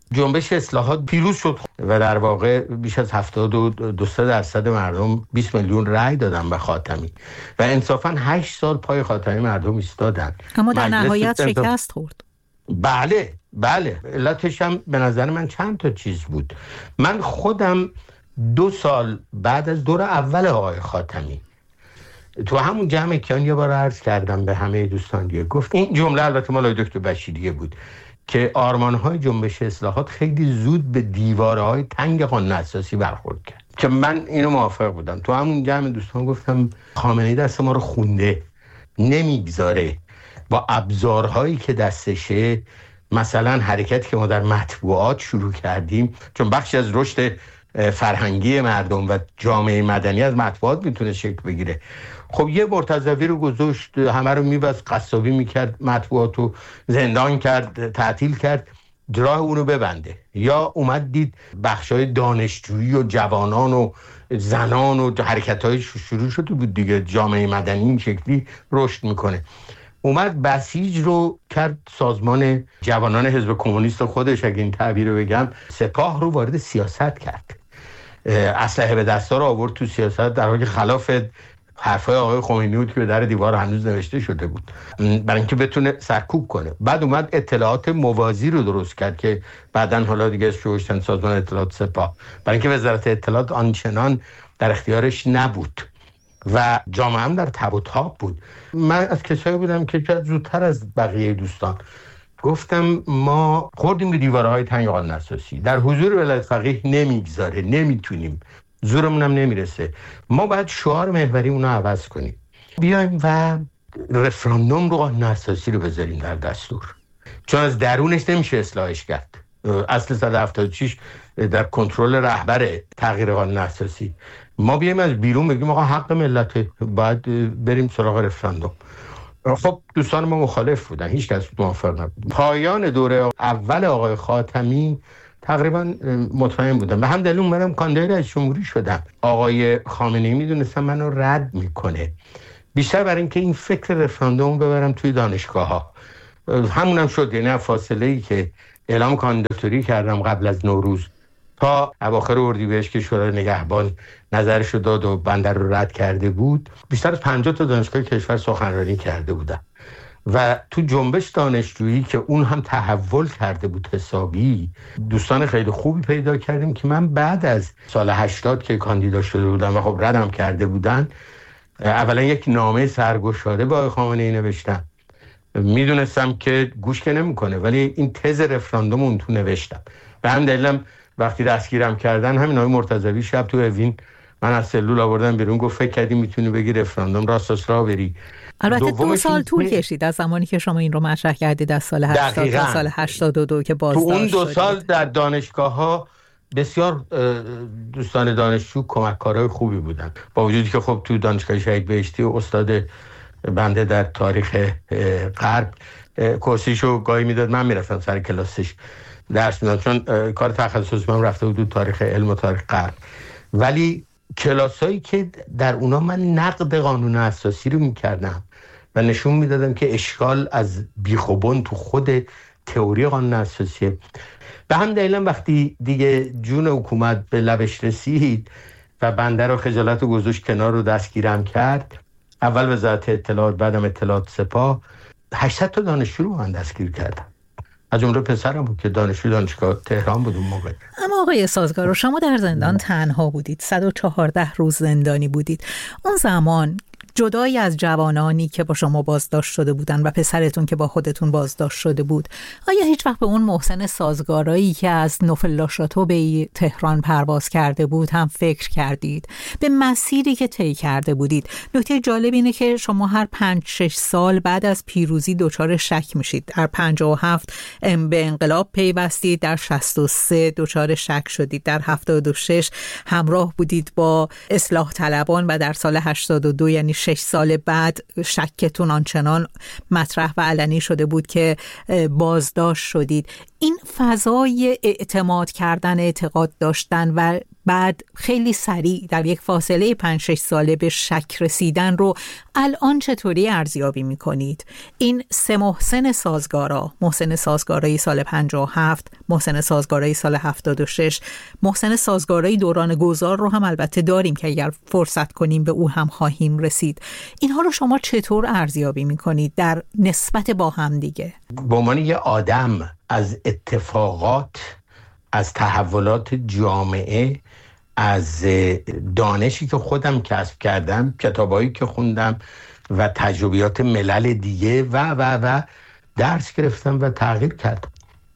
جنبش اصلاحات پیروز شد و در واقع بیش از هفتاد و دو درصد مردم بیست میلیون رأی دادن به خاتمی و انصافاً هشت سال پای خاتمی مردم ایستادن. اما در نهایت شکست خورد. بله بله، علتش هم به نظر من چند تا چیز بود. من خودم دو سال بعد از دور اول آقای خاتمی تو همون جمع کیان یه بار عرض کردم به همه دوستان دیگه، گفت این جمله البته مال دکتر بشیریه بود که آرمان‌های جنبش اصلاحات خیلی زود به دیوارهای تنگ قانون اساسی برخورد کرد که من اینو موافق بودم. تو همون جمع دوستان گفتم خامنه‌ای دست ما رو خونده، نمیگذاره با ابزارهایی که دستشه، مثلا حرکتی که ما در مطبوعات شروع کردیم، چون بخشی از رشد فرهنگی مردم و جامعه مدنی از مطبوعات میتونه شکل بگیره. خب یه مرتضوی رو گذاشت همه رو میبست، قصابی میکرد، مطبوعات رو زندان کرد، تعطیل کرد، راه اونو ببنده. یا اومد دید بخشای دانشجویی و جوانان و زنان و حرکت‌های شروع شده بود دیگه، جامعه مدنی این شکلی رشد میکنه. اومد بسیج رو کرد سازمان جوانان حزب کمونیست خودش، اگه این تعبیر رو بگم، سپاه رو وارد سیاست کرد، اسلحه به دستا رو آورد تو سیاست، در حالی که خلاف حرفای آقای خمینی بود که به در دیوار هنوز نوشته شده بود، برای اینکه بتونه سرکوب کنه. بعد اومد اطلاعات موازی رو درست کرد که بعدن حالا دیگه شوشتن سازمان اطلاعات سپاه، برای اینکه وزارت اطلاعات آنچنان در اختیارش نبود و جامعه هم در تب و تاب بود. من از کسایی بودم که زودتر از بقیه دوستان گفتم ما خوردیم به دیوارهای تنگ قانون اساسی، در حضور ولایت فقیه نمیگذاره، نمیتونیم، زورمون هم نمیرسه، ما باید شعار محوری اونو عوض کنیم، بیایم و رفراندوم رو قانون اساسی رو بذاریم در دستور، چون از درونش نمیشه اصلاحش کرد. اصل صد و هفتاد و شش در کنترل رهبر تغییر قانون اساسی، ما بیایم از بیرون بگیم آقا حق ملته، باید بریم سراغ رفراندوم. خب دوستان ما مخالف بودن، هیچ کس موافق نبود. پایان دوره اول آقای خاتمی تقریبا مطمئن بودم، به هم دلیل اومدم کاندید رئیس جمهوری شدم. آقای خامنه‌ای میدونستم منو رد میکنه، بیشتر برای اینکه این فکر رفراندوم ببرم توی دانشگاه ها. همونم شد، یعنی فاصله ای که اعلام کاندیداتوری کردم قبل از نوروز تا اواخر اردیبهشت که شورای نگهبان نظرش رو داد و بنده رو رد کرده بود، بیشتر از پنجاه تا دانشگاه کشور سخنرانی کرده بودم و تو جنبش دانشجویی که اون هم تحول کرده بود حسابی، دوستان خیلی خوبی پیدا کردیم که من بعد از سال هشتاد که کاندیدا شده بودم و خب ردم کرده بودن، اولا یک نامه سرگشاده با آقای خامنه‌ای نوشتم. میدونستم که گوش که نمیکنه، ولی این تز رفراندوم اون تو نوشتم. به هم دلیلم وقتی دستگیرم کردن، همین آقای مرتضوی شب تو اوین من از سلول آوردم بیرون، گفت فکر کردی میتونی بگی رفراندوم راستاس را بری. البته دو سال طول کشید از زمانی که شما این رو مطرح کردید، از سال هشتاد تا سال هشتاد و دو که بازداشت شدید. تو اون دو سال در دانشگاه ها بسیار دوستان دانشجو کمککارای خوبی بودن، با وجودی که خب تو دانشگاه شهید بهشتی و استاد بنده در تاریخ غرب کورسیشو گاهی میداد، من میرفتم سر کلاسش درس میدادم، چون کار تخصص من رفته بود تاریخ علم و تاریخ غرب. ولی کلاسایی که در اونا من نقد قانون اساسی رو میکردم و نشون میدادم که اشکال از بیخوبون تو خود تئوری قانون اساسیه. به هم دلیلم وقتی دیگه جون حکومت به لبش رسید و بنده رو خجالت و گذاشت کنار رو دستگیرم کرد، اول وزارت اطلاعات بعدم اطلاعات سپاه، هشتصد تا دانشجو رو من دستگیر کردم، از جمله پسرم بود که دانشجو دانشگاه تهران بود اون موقع. اما آقای سازگارو، شما در زندان تنها بودید، صد و چهارده روز زندانی بودید. اون زمان جدای از جوانانی که با شما بازداشت شده بودن و پسرتون که با خودتون بازداشت شده بود، آیا هیچ وقت به اون محسن سازگارایی که از نوفل-لا-شاتو به تهران پرواز کرده بود هم فکر کردید؟ به مسیری که طی کرده بودید. نکته جالب اینه که شما هر پنج شش سال بعد از پیروزی دچار شک میشید. در پنجاه و هفت به انقلاب پیوستید، در شصت و سه دچار شک شدید، در هفتاد و شش همراه بودید با اصلاح طلبان و در سال هشتاد و دو یعنی شش سال بعد شکتون آنچنان مطرح و علنی شده بود که بازداشت شدید. این فضای اعتماد کردن، اعتقاد داشتن و بعد خیلی سریع در یک فاصله پنج شش ساله به شک رسیدن رو الان چطوری ارزیابی میکنید؟ این سه محسن سازگارا، محسن سازگارایی سال پنجاه و هفت، محسن سازگارایی سال هفتاد و شش، محسن سازگارایی دوران گذار رو هم البته داریم که اگر فرصت کنیم به او هم خواهیم رسید. اینها رو شما چطور ارزیابی میکنید در نسبت با هم دیگه؟ به عنوان یه آدم از اتفاقات، از تحولات جامعه، از دانشی که خودم کسب کردم، کتابایی که خوندم و تجربیات ملل دیگه و و و درس گرفتم و تغییر کردم.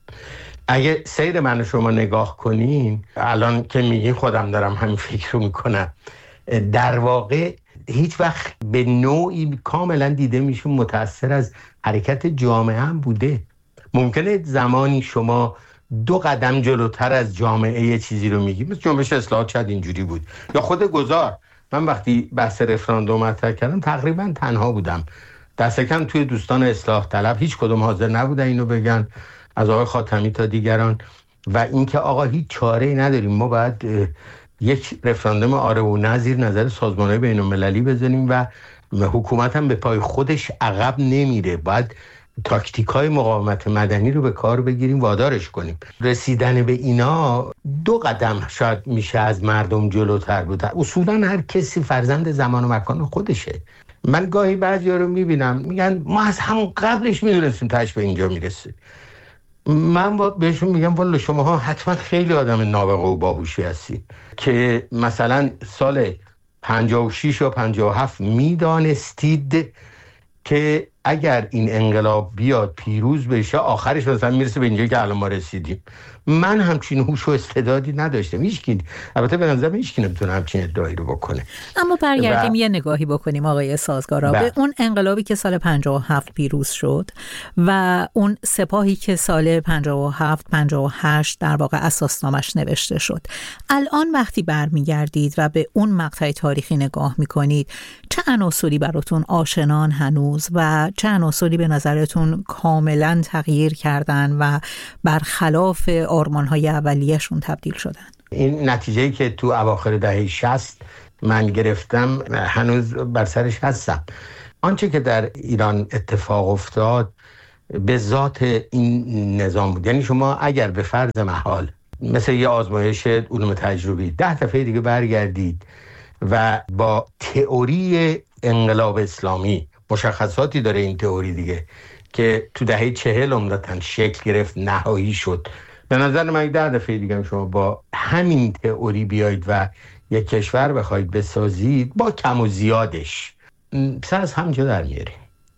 اگه سیر من و شما نگاه کنین، الان که میگین خودم دارم همین فکر رو میکنم، در واقع هیچ وقت به نوعی کاملا دیده میشه متأثر از حرکت جامعه هم بوده. ممکنه زمانی شما دو قدم جلوتر از جامعه یه چیزی رو میگی، مثل جنبش اصلاحات شاید اینجوری بود، یا خود گذار. من وقتی بحث رفراندوم مطرح کردم تقریبا تنها بودم، دست کم توی دوستان اصلاح طلب هیچ کدوم حاضر نبودن اینو بگن، از آقای خاتمی تا دیگران. و اینکه آقا هیچ چاره‌ای نداریم، ما باید یک رفراندوم آره و نه زیر نظر سازمان‌های بین‌المللی بزنیم و حکومت هم به پای خودش عقب نمیره، باید تاکتیک‌های مقاومت مدنی رو به کار بگیریم، وادارش کنیم. رسیدن به اینا دو قدم شاید میشه از مردم جلوتر بود. اصولا هر کسی فرزند زمان و مکان خودشه. من گاهی بعضیا رو میبینم میگن ما از همون قبلش میدونستیم تاش به اینجا میرسه. من با بهشون میگم والا شماها حتما خیلی آدم نابغه و باهوشی هستی که مثلا سال پنجاه و شش یا پنجاه و هفت میدانستید که اگر این انقلاب بیاد پیروز بشه آخرش مثلا میرسه به اینجا که الان ما رسیدیم. من همچین هوش و استعدادی نداشتم. هیچکی، البته به نظرم هیچکی نمیتونه همچین ادعایی رو بکنه. اما برگردیم و... یه نگاهی بکنیم آقای سازگارا به اون انقلابی که سال پنجاه و هفت پیروز شد و اون سپاهی که سال پنجاه و هفت پنجاه و هشت در واقع اساسنامش نوشته شد. الان وقتی برمیگردید و به اون مقطع تاریخی نگاه میکنید، چه عناصری براتون آشنان هنوز و چه عناصری به نظرتون کاملا تغییر کردن و برخلاف آرمان‌های اولیه‌شون تبدیل شدن؟ این نتیجه‌ای که تو اواخر دهه شصت من گرفتم هنوز بر سرش هستم. آنچه که در ایران اتفاق افتاد به ذات این نظام بود. یعنی شما اگر به فرض محال مثل یه آزمایش علوم تجربی ده دفعه دیگه برگردید و با تئوری انقلاب اسلامی، مشخصاتی داره این تئوری دیگه که تو دهه چهل عمدتاً شکل گرفت، نهایی شد، به نظر من ده دفعه دیگه شما با همین تئوری بیایید و یک کشور بخواید بسازید، با کم و زیادش سر از همجا در میاریم.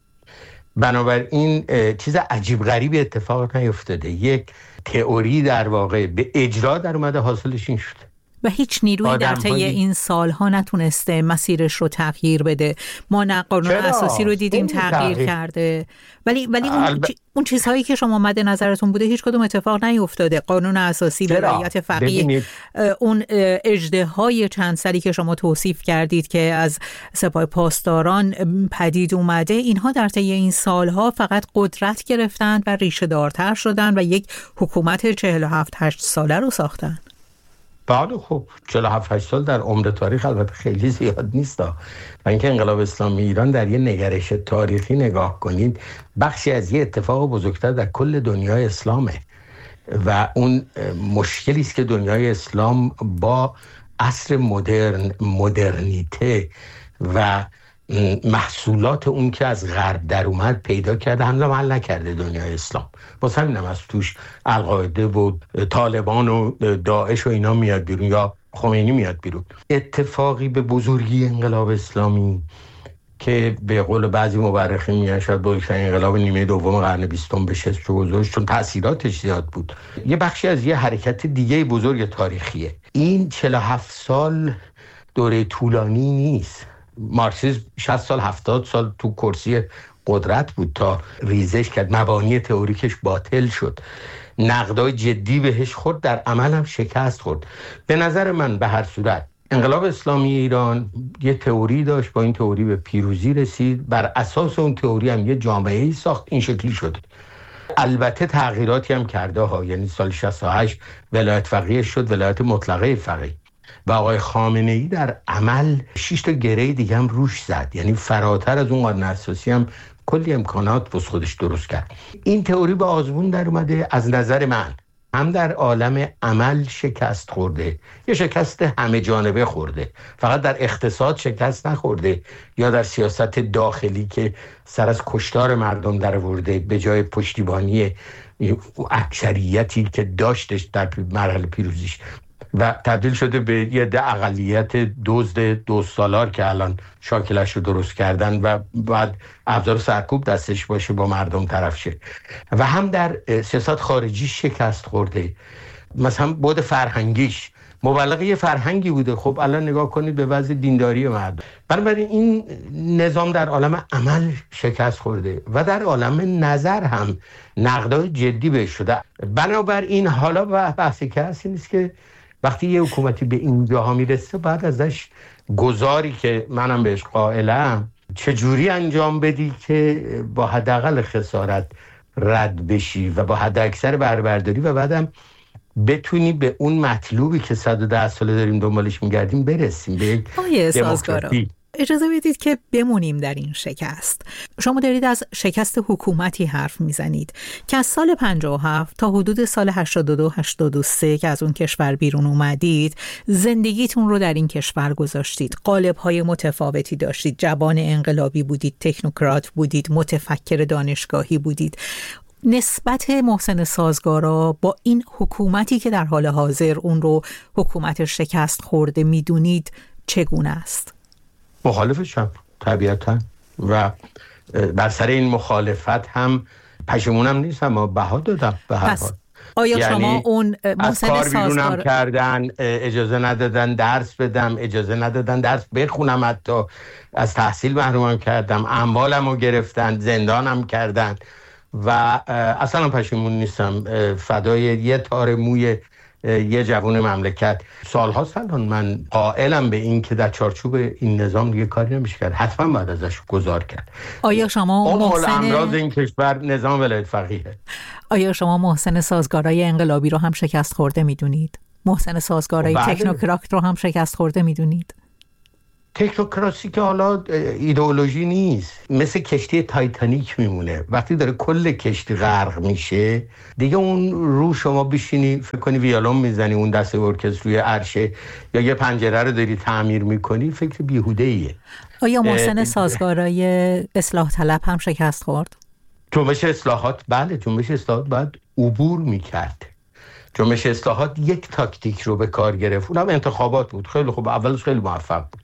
بنابراین چیز عجیب غریبی اتفاق نیفتاده، یک تئوری در واقع به اجرا در اومده، حاصلش این شده و هیچ نیروی در طی این سالها نتونسته مسیرش رو تغییر بده. ما نه قانون اساسی رو دیدیم تغییر, تغییر کرده، ولی ولی اون, الب... اون چیزهایی که شما مد نظرتون بوده هیچ کدوم اتفاق نیفتاده. قانون اساسی، ولایت فقیه، اون اژدهای چند سالی که شما توصیف کردید که از سپاه پاسداران پدید اومده، اینها در طی این سالها فقط قدرت گرفتند و ریشه دارتر شدن و یک حکومت چهل و هفت هشت ساله رو ساختن. بله خب چهل و هفت هشت سال در عمر تاریخ البته خیلی زیاد نیست و اینکه انقلاب اسلامی ایران در یه نگرش تاریخی نگاه کنید بخشی از یه اتفاق بزرگتر در کل دنیای اسلامه و اون مشکلی است که دنیای اسلام با عصر مدرن، مدرنیته و محصولات اون که از غرب در اومد پیدا کرده هنوز حل نکرده دنیای اسلام. واسه همین هم از توش القاعده و طالبان و داعش و اینا میاد بیرون یا خمینی میاد بیرون. اتفاقی به بزرگی انقلاب اسلامی که به قول بعضی مورخین میگن شاید بزرگترین انقلاب نیمه دوم قرن بیستم بشه بزرگ، چون تاثیراتش زیاد بود. یه بخشی از یه حرکت دیگه بزرگ تاریخیه. این چهل و هفت سال دوره طولانی نیست. مارکسیسم شصت سال هفتاد سال تو کرسی قدرت بود تا ریزش کرد، مبانی تئوریکش باطل شد، نقدای جدی بهش خورد، در عمل هم شکست خورد. به نظر من به هر صورت انقلاب اسلامی ایران یه تئوری داشت، با این تئوری به پیروزی رسید، بر اساس اون تئوری هم یه جامعه‌ای ساخت، این شکلی شد. البته تغییراتی هم کرده ها، یعنی سال شصت و هشت ولایت فقیه شد ولایت مطلقه فقیه و آقای خامنه ای در عمل شش تا گره دیگه هم روش زد، یعنی فراتر از اون قانون اساسی هم کلی امکانات بس خودش درست کرد. این تئوری به آزمون در اومده. از نظر من هم در عالم عمل شکست خورده، یه شکست همه جانبه خورده، فقط در اقتصاد شکست نخورده یا در سیاست داخلی که سر از کشتار مردم در آورده به جای پشتیبانی اکثریتی که داشتش در مرحله پیروزیش و تبدیل شده به یه ده اقلیت دزد دو سالار که الان شاکلش رو درست کردن و بعد ابزار سرکوب دستش باشه با مردم طرف شه. و هم در سیاست خارجی شکست خورده، مثلا بعد فرهنگیش مبلغ یه فرهنگی بوده، خب الان نگاه کنید به وضع دینداری مردم. بنابراین این نظام در عالم عمل شکست خورده و در عالم نظر هم نقدای جدی بهش شده. بنابراین حالا بحثی که هست این است که وقتی یه حکومتی به این جاها میرسه بعد ازش گذاری که منم بهش قائلم چجوری انجام بدی که با حداقل خسارت رد بشی و با حد اکثر بهره‌برداری و بعدم بتونی به اون مطلوبی که صد و ده ساله داریم دنبالش میگردیم برسیم به یک دموکراسی. اجازه بدید که بمونیم در این شکست. شما دارید از شکست حکومتی حرف میزنید که از سال پنجاه و هفت تا حدود سال هشتاد و دو هشتاد و سه که از اون کشور بیرون اومدید زندگیتون رو در این کشور گذاشتید، قالب‌های متفاوتی داشتید، جوان انقلابی بودید، تکنوکرات بودید، متفکر دانشگاهی بودید. نسبت محسن سازگارا با این حکومتی که در حال حاضر اون رو حکومت شکست خورده میدونید چگونه است؟ مخالفشم طبیعتا و بر سر این مخالفت هم پشیمونم نیستم، اما بها دادم به هر حال. آیا یعنی شما اون محسن سازگار کردن، اجازه ندادن درس بدم، اجازه ندادن درس بخونم، حتی از تحصیل محرومم کردم، اموالم رو گرفتن، زندانم کردن و اصلا پشیمون نیستم. فدای یه تار موی یه جوان مملکت. سالها سالان من قائلم به این که در چارچوب این نظام دیگه کاری نمیشه کرد، حتما باید ازش گذار کرد. آیا شما محسن امراض این کشور نظام ولایت فقیه. آیا شما محسن سازگارای انقلابی رو هم شکست خورده میدونید؟ محسن سازگارای تکنوکرات رو هم شکست خورده میدونید؟ تکنوکراسی که حالا ایدئولوژی نیست، مثل کشتی تایتانیک میمونه. وقتی داره کل کشتی غرق میشه دیگه اون رو شما بشینی فکر کنی ویولون میزنی اون دسته ارکستر روی عرشه یا یه پنجره رو داری تعمیر میکنی، فکر بیهوده ایه. آیا محسن سازگارای اصلاح طلب هم شکست خورد؟ جنبش اصلاحات بله، جنبش اصلاحات باید عبور میکرد. جنبش اصلاحات یک تاکتیک رو به کار گرفت، اونم انتخابات بود. خیلی خوب، اولش خیلی موفق بود،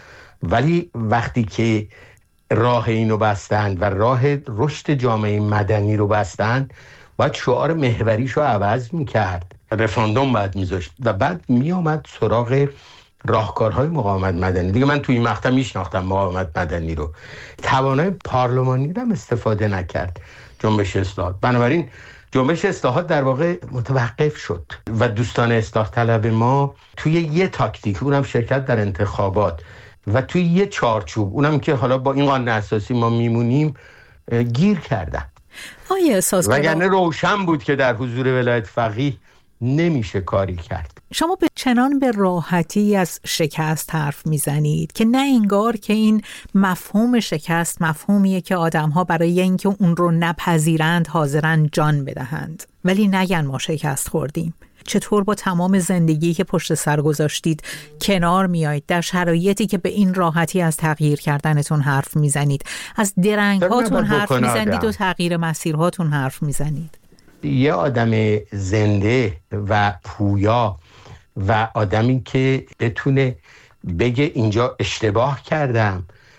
ولی وقتی که راه اینو بستن و راه رشد جامعه مدنی رو بستن باید شعار محوریشو عوض میکرد، رفراندوم باید میذاشت و بعد میامد سراغ راهکارهای مقاومت مدنی. دیگه من توی این مقطع میشناختم مقاومت مدنی رو، توانای پارلمانی رو هم استفاده نکرد جنبش اصلاحات. بنابراین جنبش اصلاحات در واقع متوقف شد و دوستان اصلاح طلب ما توی یه تاکتیک، اونم شرکت در انتخابات و توی یه چارچوب، اونم که حالا با این قانون اساسی ما میمونیم، گیر کردن. آیا سازگارا وگرنه روشن بود که در حضور ولایت فقیه نمیشه کاری کرد. شما به چنان به راحتی از شکست حرف میزنید که نه انگار که این مفهوم شکست مفهومیه که آدم‌ها برای اینکه اون رو نپذیرند حاضرن جان بدهند، ولی نگن ما شکست خوردیم. چطور با تمام زندگی که پشت سر گذاشتید کنار میایید در شرایطی که به این راحتی از تغییر کردنتون حرف میزنید، از درنگ هاتون حرف میزنید و تغییر مسیرهاتون حرف میزنید؟ یه آدم زنده و پویا و آدمی که بتونه بگه اینجا اشتباه کردم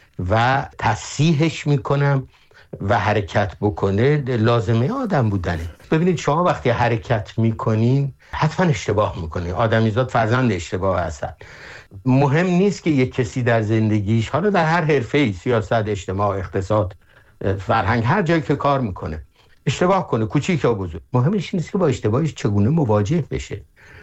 و تصحیحش میکنم و حرکت بکنه، لازمه آدم بودنه. ببینید شما وقتی حرکت میکنین حتما اشتباه میکنین. آدمیزاد فرزند اشتباه هستن. مهم نیست که یک کسی در زندگیش، حالا در هر حرفه‌ای، سیاست، اجتماع، اقتصاد، فرهنگ، هر جایی که کار میکنه اشتباه کنه، کوچیک یا بزرگ. مهمش نیست که با اشتباهش چگونه مواجه بشه.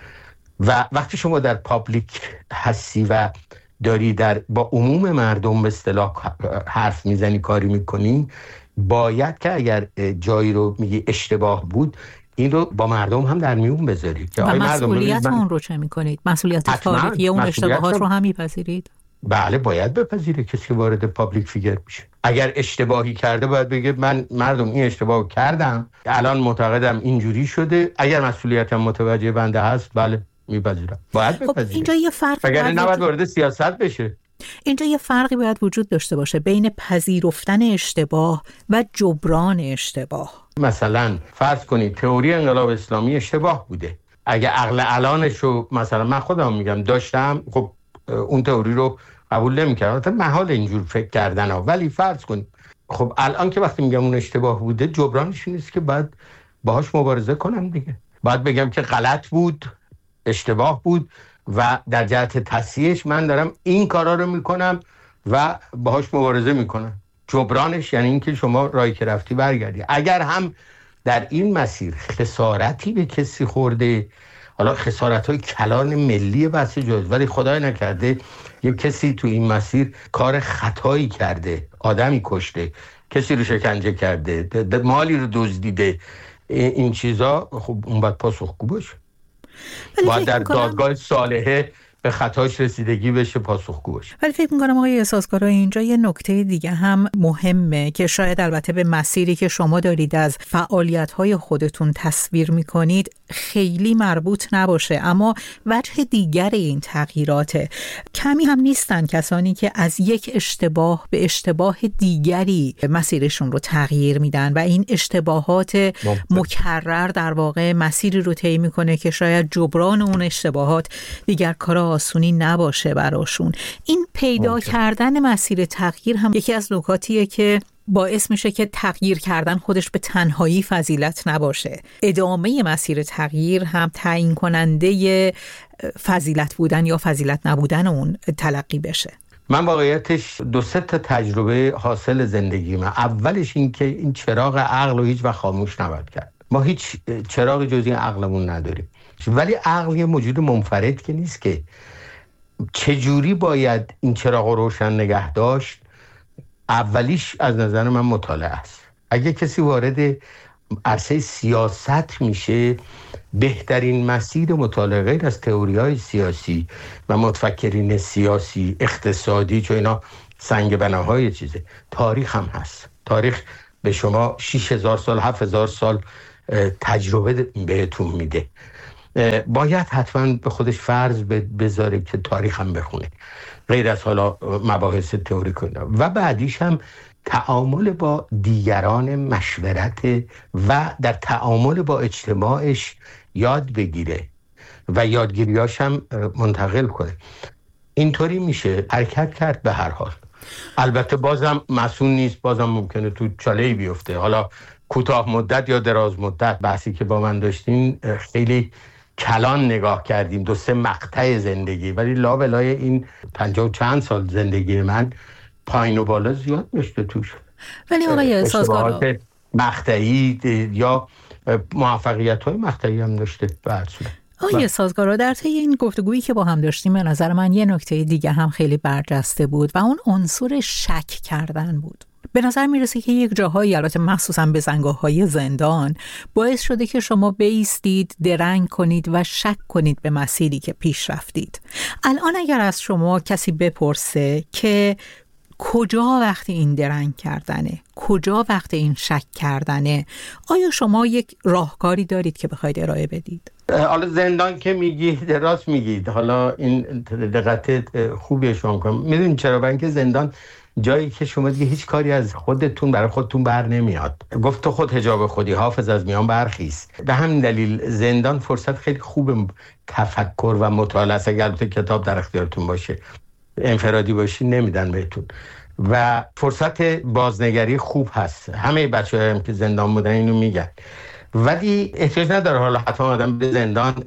و وقتی شما در پابلیک هستی و داری در با عموم مردم به اصطلاح حرف میزنی، کاری میکنی، باید که اگر جایی رو میگی اشتباه بود این رو با مردم هم در میون بذارید. و مسئولیت من... اون رو چه میکنید؟ مسئولیت تاریخی اون اشتباهات رو هم میپذیرید؟ بله باید بپذیره کسی که وارد پابلیک فیگر میشه. اگر اشتباهی کرده باید بگه من مردم این اشتباهو کردم، الان معتقدم اینجوری شده، اگر مسئولیتم متوجه بنده هست بله میپذیرم. باید بپذیره. خب اینجا یه فرق اگر نباید وارد سیاست بشه. اینجا یه فرقی باید وجود داشته باشه بین پذیرفتن اشتباه و جبران اشتباه. مثلا فرض کنید تئوری انقلاب اسلامی اشتباه بوده، اگه عقل الانشو مثلا من خودم میگم داشتم، خب اون تئوری رو قبول نمی‌کردم، البته محال اینجور فکر کردن ها، ولی فرض کنید خب الان که وقتی میگم اون اشتباه بوده جبرانش نیست که بعد باهاش مبارزه کنم دیگه، باید بگم که غلط بود، اشتباه بود و در جهت تصحیحش من دارم این کارا رو میکنم و باهاش مبارزه میکنم. جبرانش یعنی اینکه شما راهی که رفتی برگردی. اگر هم در این مسیر خسارتی به کسی خورده، حالا خسارت‌های کلان ملی بحث جز، ولی خدای نکرده یه کسی تو این مسیر کار خطایی کرده، آدمی کشته، کسی رو شکنجه کرده، مالی رو دزدیده، این چیزا، خب اون باید پاسخگو باشه، باید در دادگاه صالحه به خطاش رسیدگی بشه، پاسخگو باشه. ولی فکر می‌کنم آقای احساسگرا اینجا یه نکته دیگه هم مهمه که شاید البته به مسیری که شما دارید از فعالیت‌های خودتون تصویر می‌کنید خیلی مربوط نباشه، اما وجه دیگر این تغییرات کمی هم نیستن کسانی که از یک اشتباه به اشتباه دیگری مسیرشون رو تغییر میدن و این اشتباهات ممکن. مکرر در واقع مسیری رو طی میکنه که شاید جبران اون اشتباهات دیگر کار آسونی نباشه براشون. این پیدا ممکن. کردن مسیر تغییر هم یکی از نکاتیه که باعث میشه که تغییر کردن خودش به تنهایی فضیلت نباشه. ادامه مسیر تغییر هم تعیین کننده فضیلت بودن یا فضیلت نبودن اون تلقی بشه. من واقعیتش دو سه تا تجربه حاصل زندگی من. اولش این که این چراغ عقل رو هیچ وقت خاموش نباید کرد. ما هیچ چراغ جز این عقلمون نداریم، ولی عقل یه موجود منفرد که نیست که چجوری باید این چراغ رو روشن نگه داشت. اولیش از نظر من مطالعه است. اگه کسی وارد عرصه سیاست میشه، بهترین مسیر مطالعه غیر از تئوری‌های سیاسی و متفکرین سیاسی اقتصادی، چون اینا سنگ بناهای چیزه، تاریخ هم هست. تاریخ به شما شش هزار سال هفت هزار سال تجربه بهتون میده. باید حتما به خودش فرض بذاره که تاریخ هم بخونه، غیر از حالا مباحث تئوری کنه. و بعدیش هم تعامل با دیگران، مشورت و در تعامل با اجتماعش یاد بگیره و یادگیریاش هم منتقل کنه. اینطوری میشه حرکت کرد به هر حال. البته بازم مسئول نیست، بازم ممکنه تو چاله‌ای بیفته، حالا کوتاه مدت یا دراز مدت. بحثی که با من داشتین خیلی کلان نگاه کردیم، دو سه مقطع زندگی، ولی لابلای این پنجاه و چند سال زندگی من پایین و بالا زیاد میشته توش. ولی آقای احساسگرا مقطعی یا موفقیت‌های مقطعی هم داشته. برسونه آقای احساسگرا در طی این گفتگویی که با هم داشتیم به نظر من یه نکته دیگه هم خیلی برجسته بود و اون عنصر شک کردن بود. به نظر میرسه که یک جاهایی، البته مخصوصا به زنگاه‌های زندان، باعث شده که شما بایستید، درنگ کنید و شک کنید به مسیری که پیش رفتید. الان اگر از شما کسی بپرسه که کجا وقت این درنگ کردنه، کجا وقت این شک کردنه، آیا شما یک راهکاری دارید که بخواید ارائه بدید؟ حالا زندان که میگید راست میگید، حالا این دقت خوبی شما کنم. میدونید چرا؟ برای اینکه زندان جایی که شما دیگه هیچ کاری از خودتون برای خودتون بر نمیاد. گفت تو خود حجاب خودی، حافظ از میان برخیز. به همین دلیل زندان فرصت خیلی خوب تفکر و مطالعه است. اگر تو کتاب در اختیارتون باشه، انفرادی باشی نمیدن بهتون، و فرصت بازنگری خوب هست. همه بچه‌ها هم که زندان بودن اینو میگن. ولی احتیاج نداره حالا حتما آدم به زندان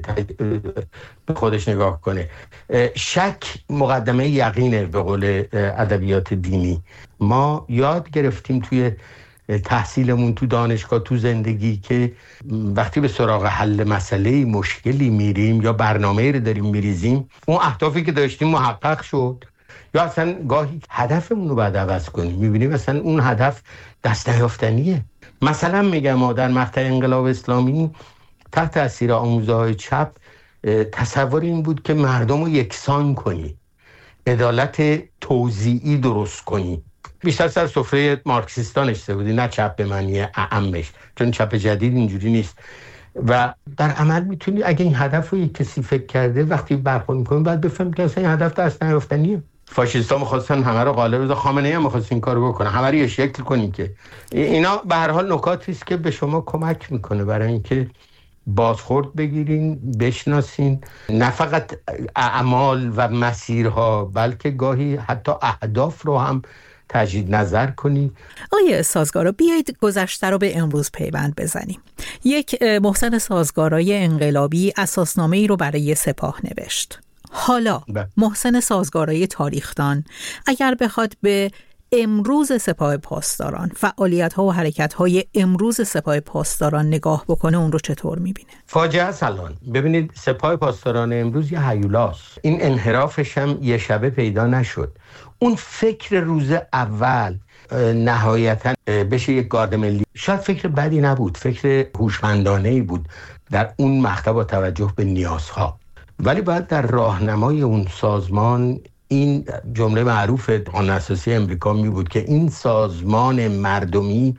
به خودش نگاه کنه. شک مقدمه یقینه به قول ادبیات دینی. ما یاد گرفتیم توی تحصیلمون، تو دانشگاه، تو زندگی، که وقتی به سراغ حل مسئله مشکلی میریم یا برنامه‌ای رو داریم میریزیم، اون اهدافی که داشتیم محقق شد، یا اصلا گاهی هدفمون رو باید عوض کنیم، میبینیم مثلا اون هدف دست نیافتنیه. مثلا میگم ما در مقطع انقلاب اسلامی تحت تاثیر آموزه‌های چپ تصور این بود که مردم رو یکسان کنی، عدالت توزیعی درست کنی. بیشتر سر سفره مارکسیستان نشسته بودی، نه چپ به معنی اعمش، چون چپ جدید اینجوری نیست. و در عمل میتونی اگه این هدف رو یک کسی فکر کرده وقتی برخورد میکنه باید بفهم که اصلا این هدف دست نیافتنیه. فاشیستا می‌خواستن همه رو غالب بزنن، خامنه‌ای هم می‌خواست این کارو بکنه، همه رو یه شکل کنین. که اینا به هر حال نکاتی است که به شما کمک میکنه برای اینکه بازخورد بگیرین، بشناسین نه فقط اعمال و مسیرها بلکه گاهی حتی اهداف رو هم تجدید نظر کنی. آیه سازگارا، بیایید گذشته رو به امروز پیوند بزنیم. یک محسن سازگارای انقلابی اساسنامه ای رو برای سپاه نوشت. حالا محسن سازگارای تاریخدان اگر بخواد به امروز سپاه پاسداران، فعالیت‌ها و حرکت‌های امروز سپاه پاسداران نگاه بکنه، اون رو چطور می‌بینه؟ فاجعه است. الان ببینید سپاه پاسداران امروز یه هیولاست. این انحرافش هم یه شبه پیدا نشد. اون فکر روز اول نهایتاً بشه یک گارد ملی، شاید فکر بدی نبود، فکر هوشمندانه‌ای بود در اون مقطع با توجه به نیازها، ولی باید در راهنمای اون سازمان این جمله معروف قانون اساسی امریکا می بود که این سازمان مردمی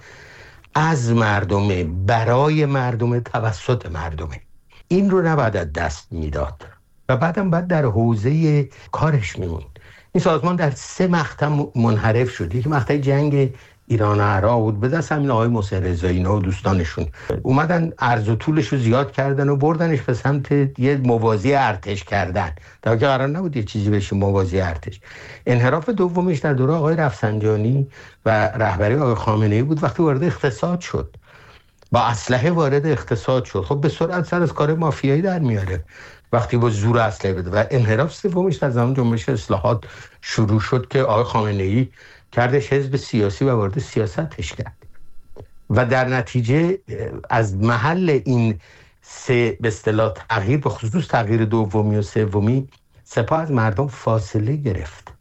از مردمه، برای مردمه، توسط مردمه. این رو نباید دست میداد و بعدم باید در حوزه کارش میموند. این سازمان در سه مقطع منحرف شد. یک مقطع جنگ ایران و عراق بود، به دست همین آقای محسن رضایی و دوستانشون اومدن عرض و طولش رو زیاد کردن و بردنش به سمت یه موازی ارتش کردن، در حالی که قرار نبود یه چیزی بشه موازی ارتش. انحراف دومیش در دوره آقای رفسنجانی و رهبری آقای خامنه‌ای بود، وقتی وارد اقتصاد شد، با اسلحه وارد اقتصاد شد. خب به سرعت سر از کار مافیایی در میاره وقتی با زور اسلحه بده. و انحراف سومیش در زمان جنبش اصلاحات شروع شد که آقای خامنه‌ای کردش حزب سیاسی و وارد سیاستش کرد و در نتیجه از محل این سه به اصطلاح تغییر، به خصوص تغییر دومی و سومی، سپاه از مردم فاصله گرفت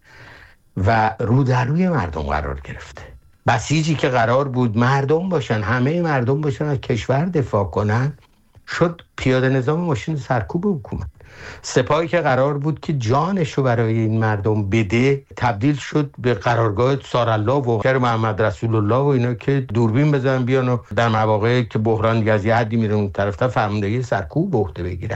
و رو در روی مردم قرار گرفت. بسیجی که قرار بود مردم باشن، همه مردم باشن، از کشور دفاع کنن، شد پیاده نظام ماشین سرکوب حکومت. سپاهی که قرار بود که جانش رو برای این مردم بده تبدیل شد به قرارگاه سارالله و شهر محمد رسول الله و اینا که دوربین بزنن بیان و در مواقعی که بحران از یه حدی میره اون طرف تا فرماندهی سرکوب به عهده بگیرن.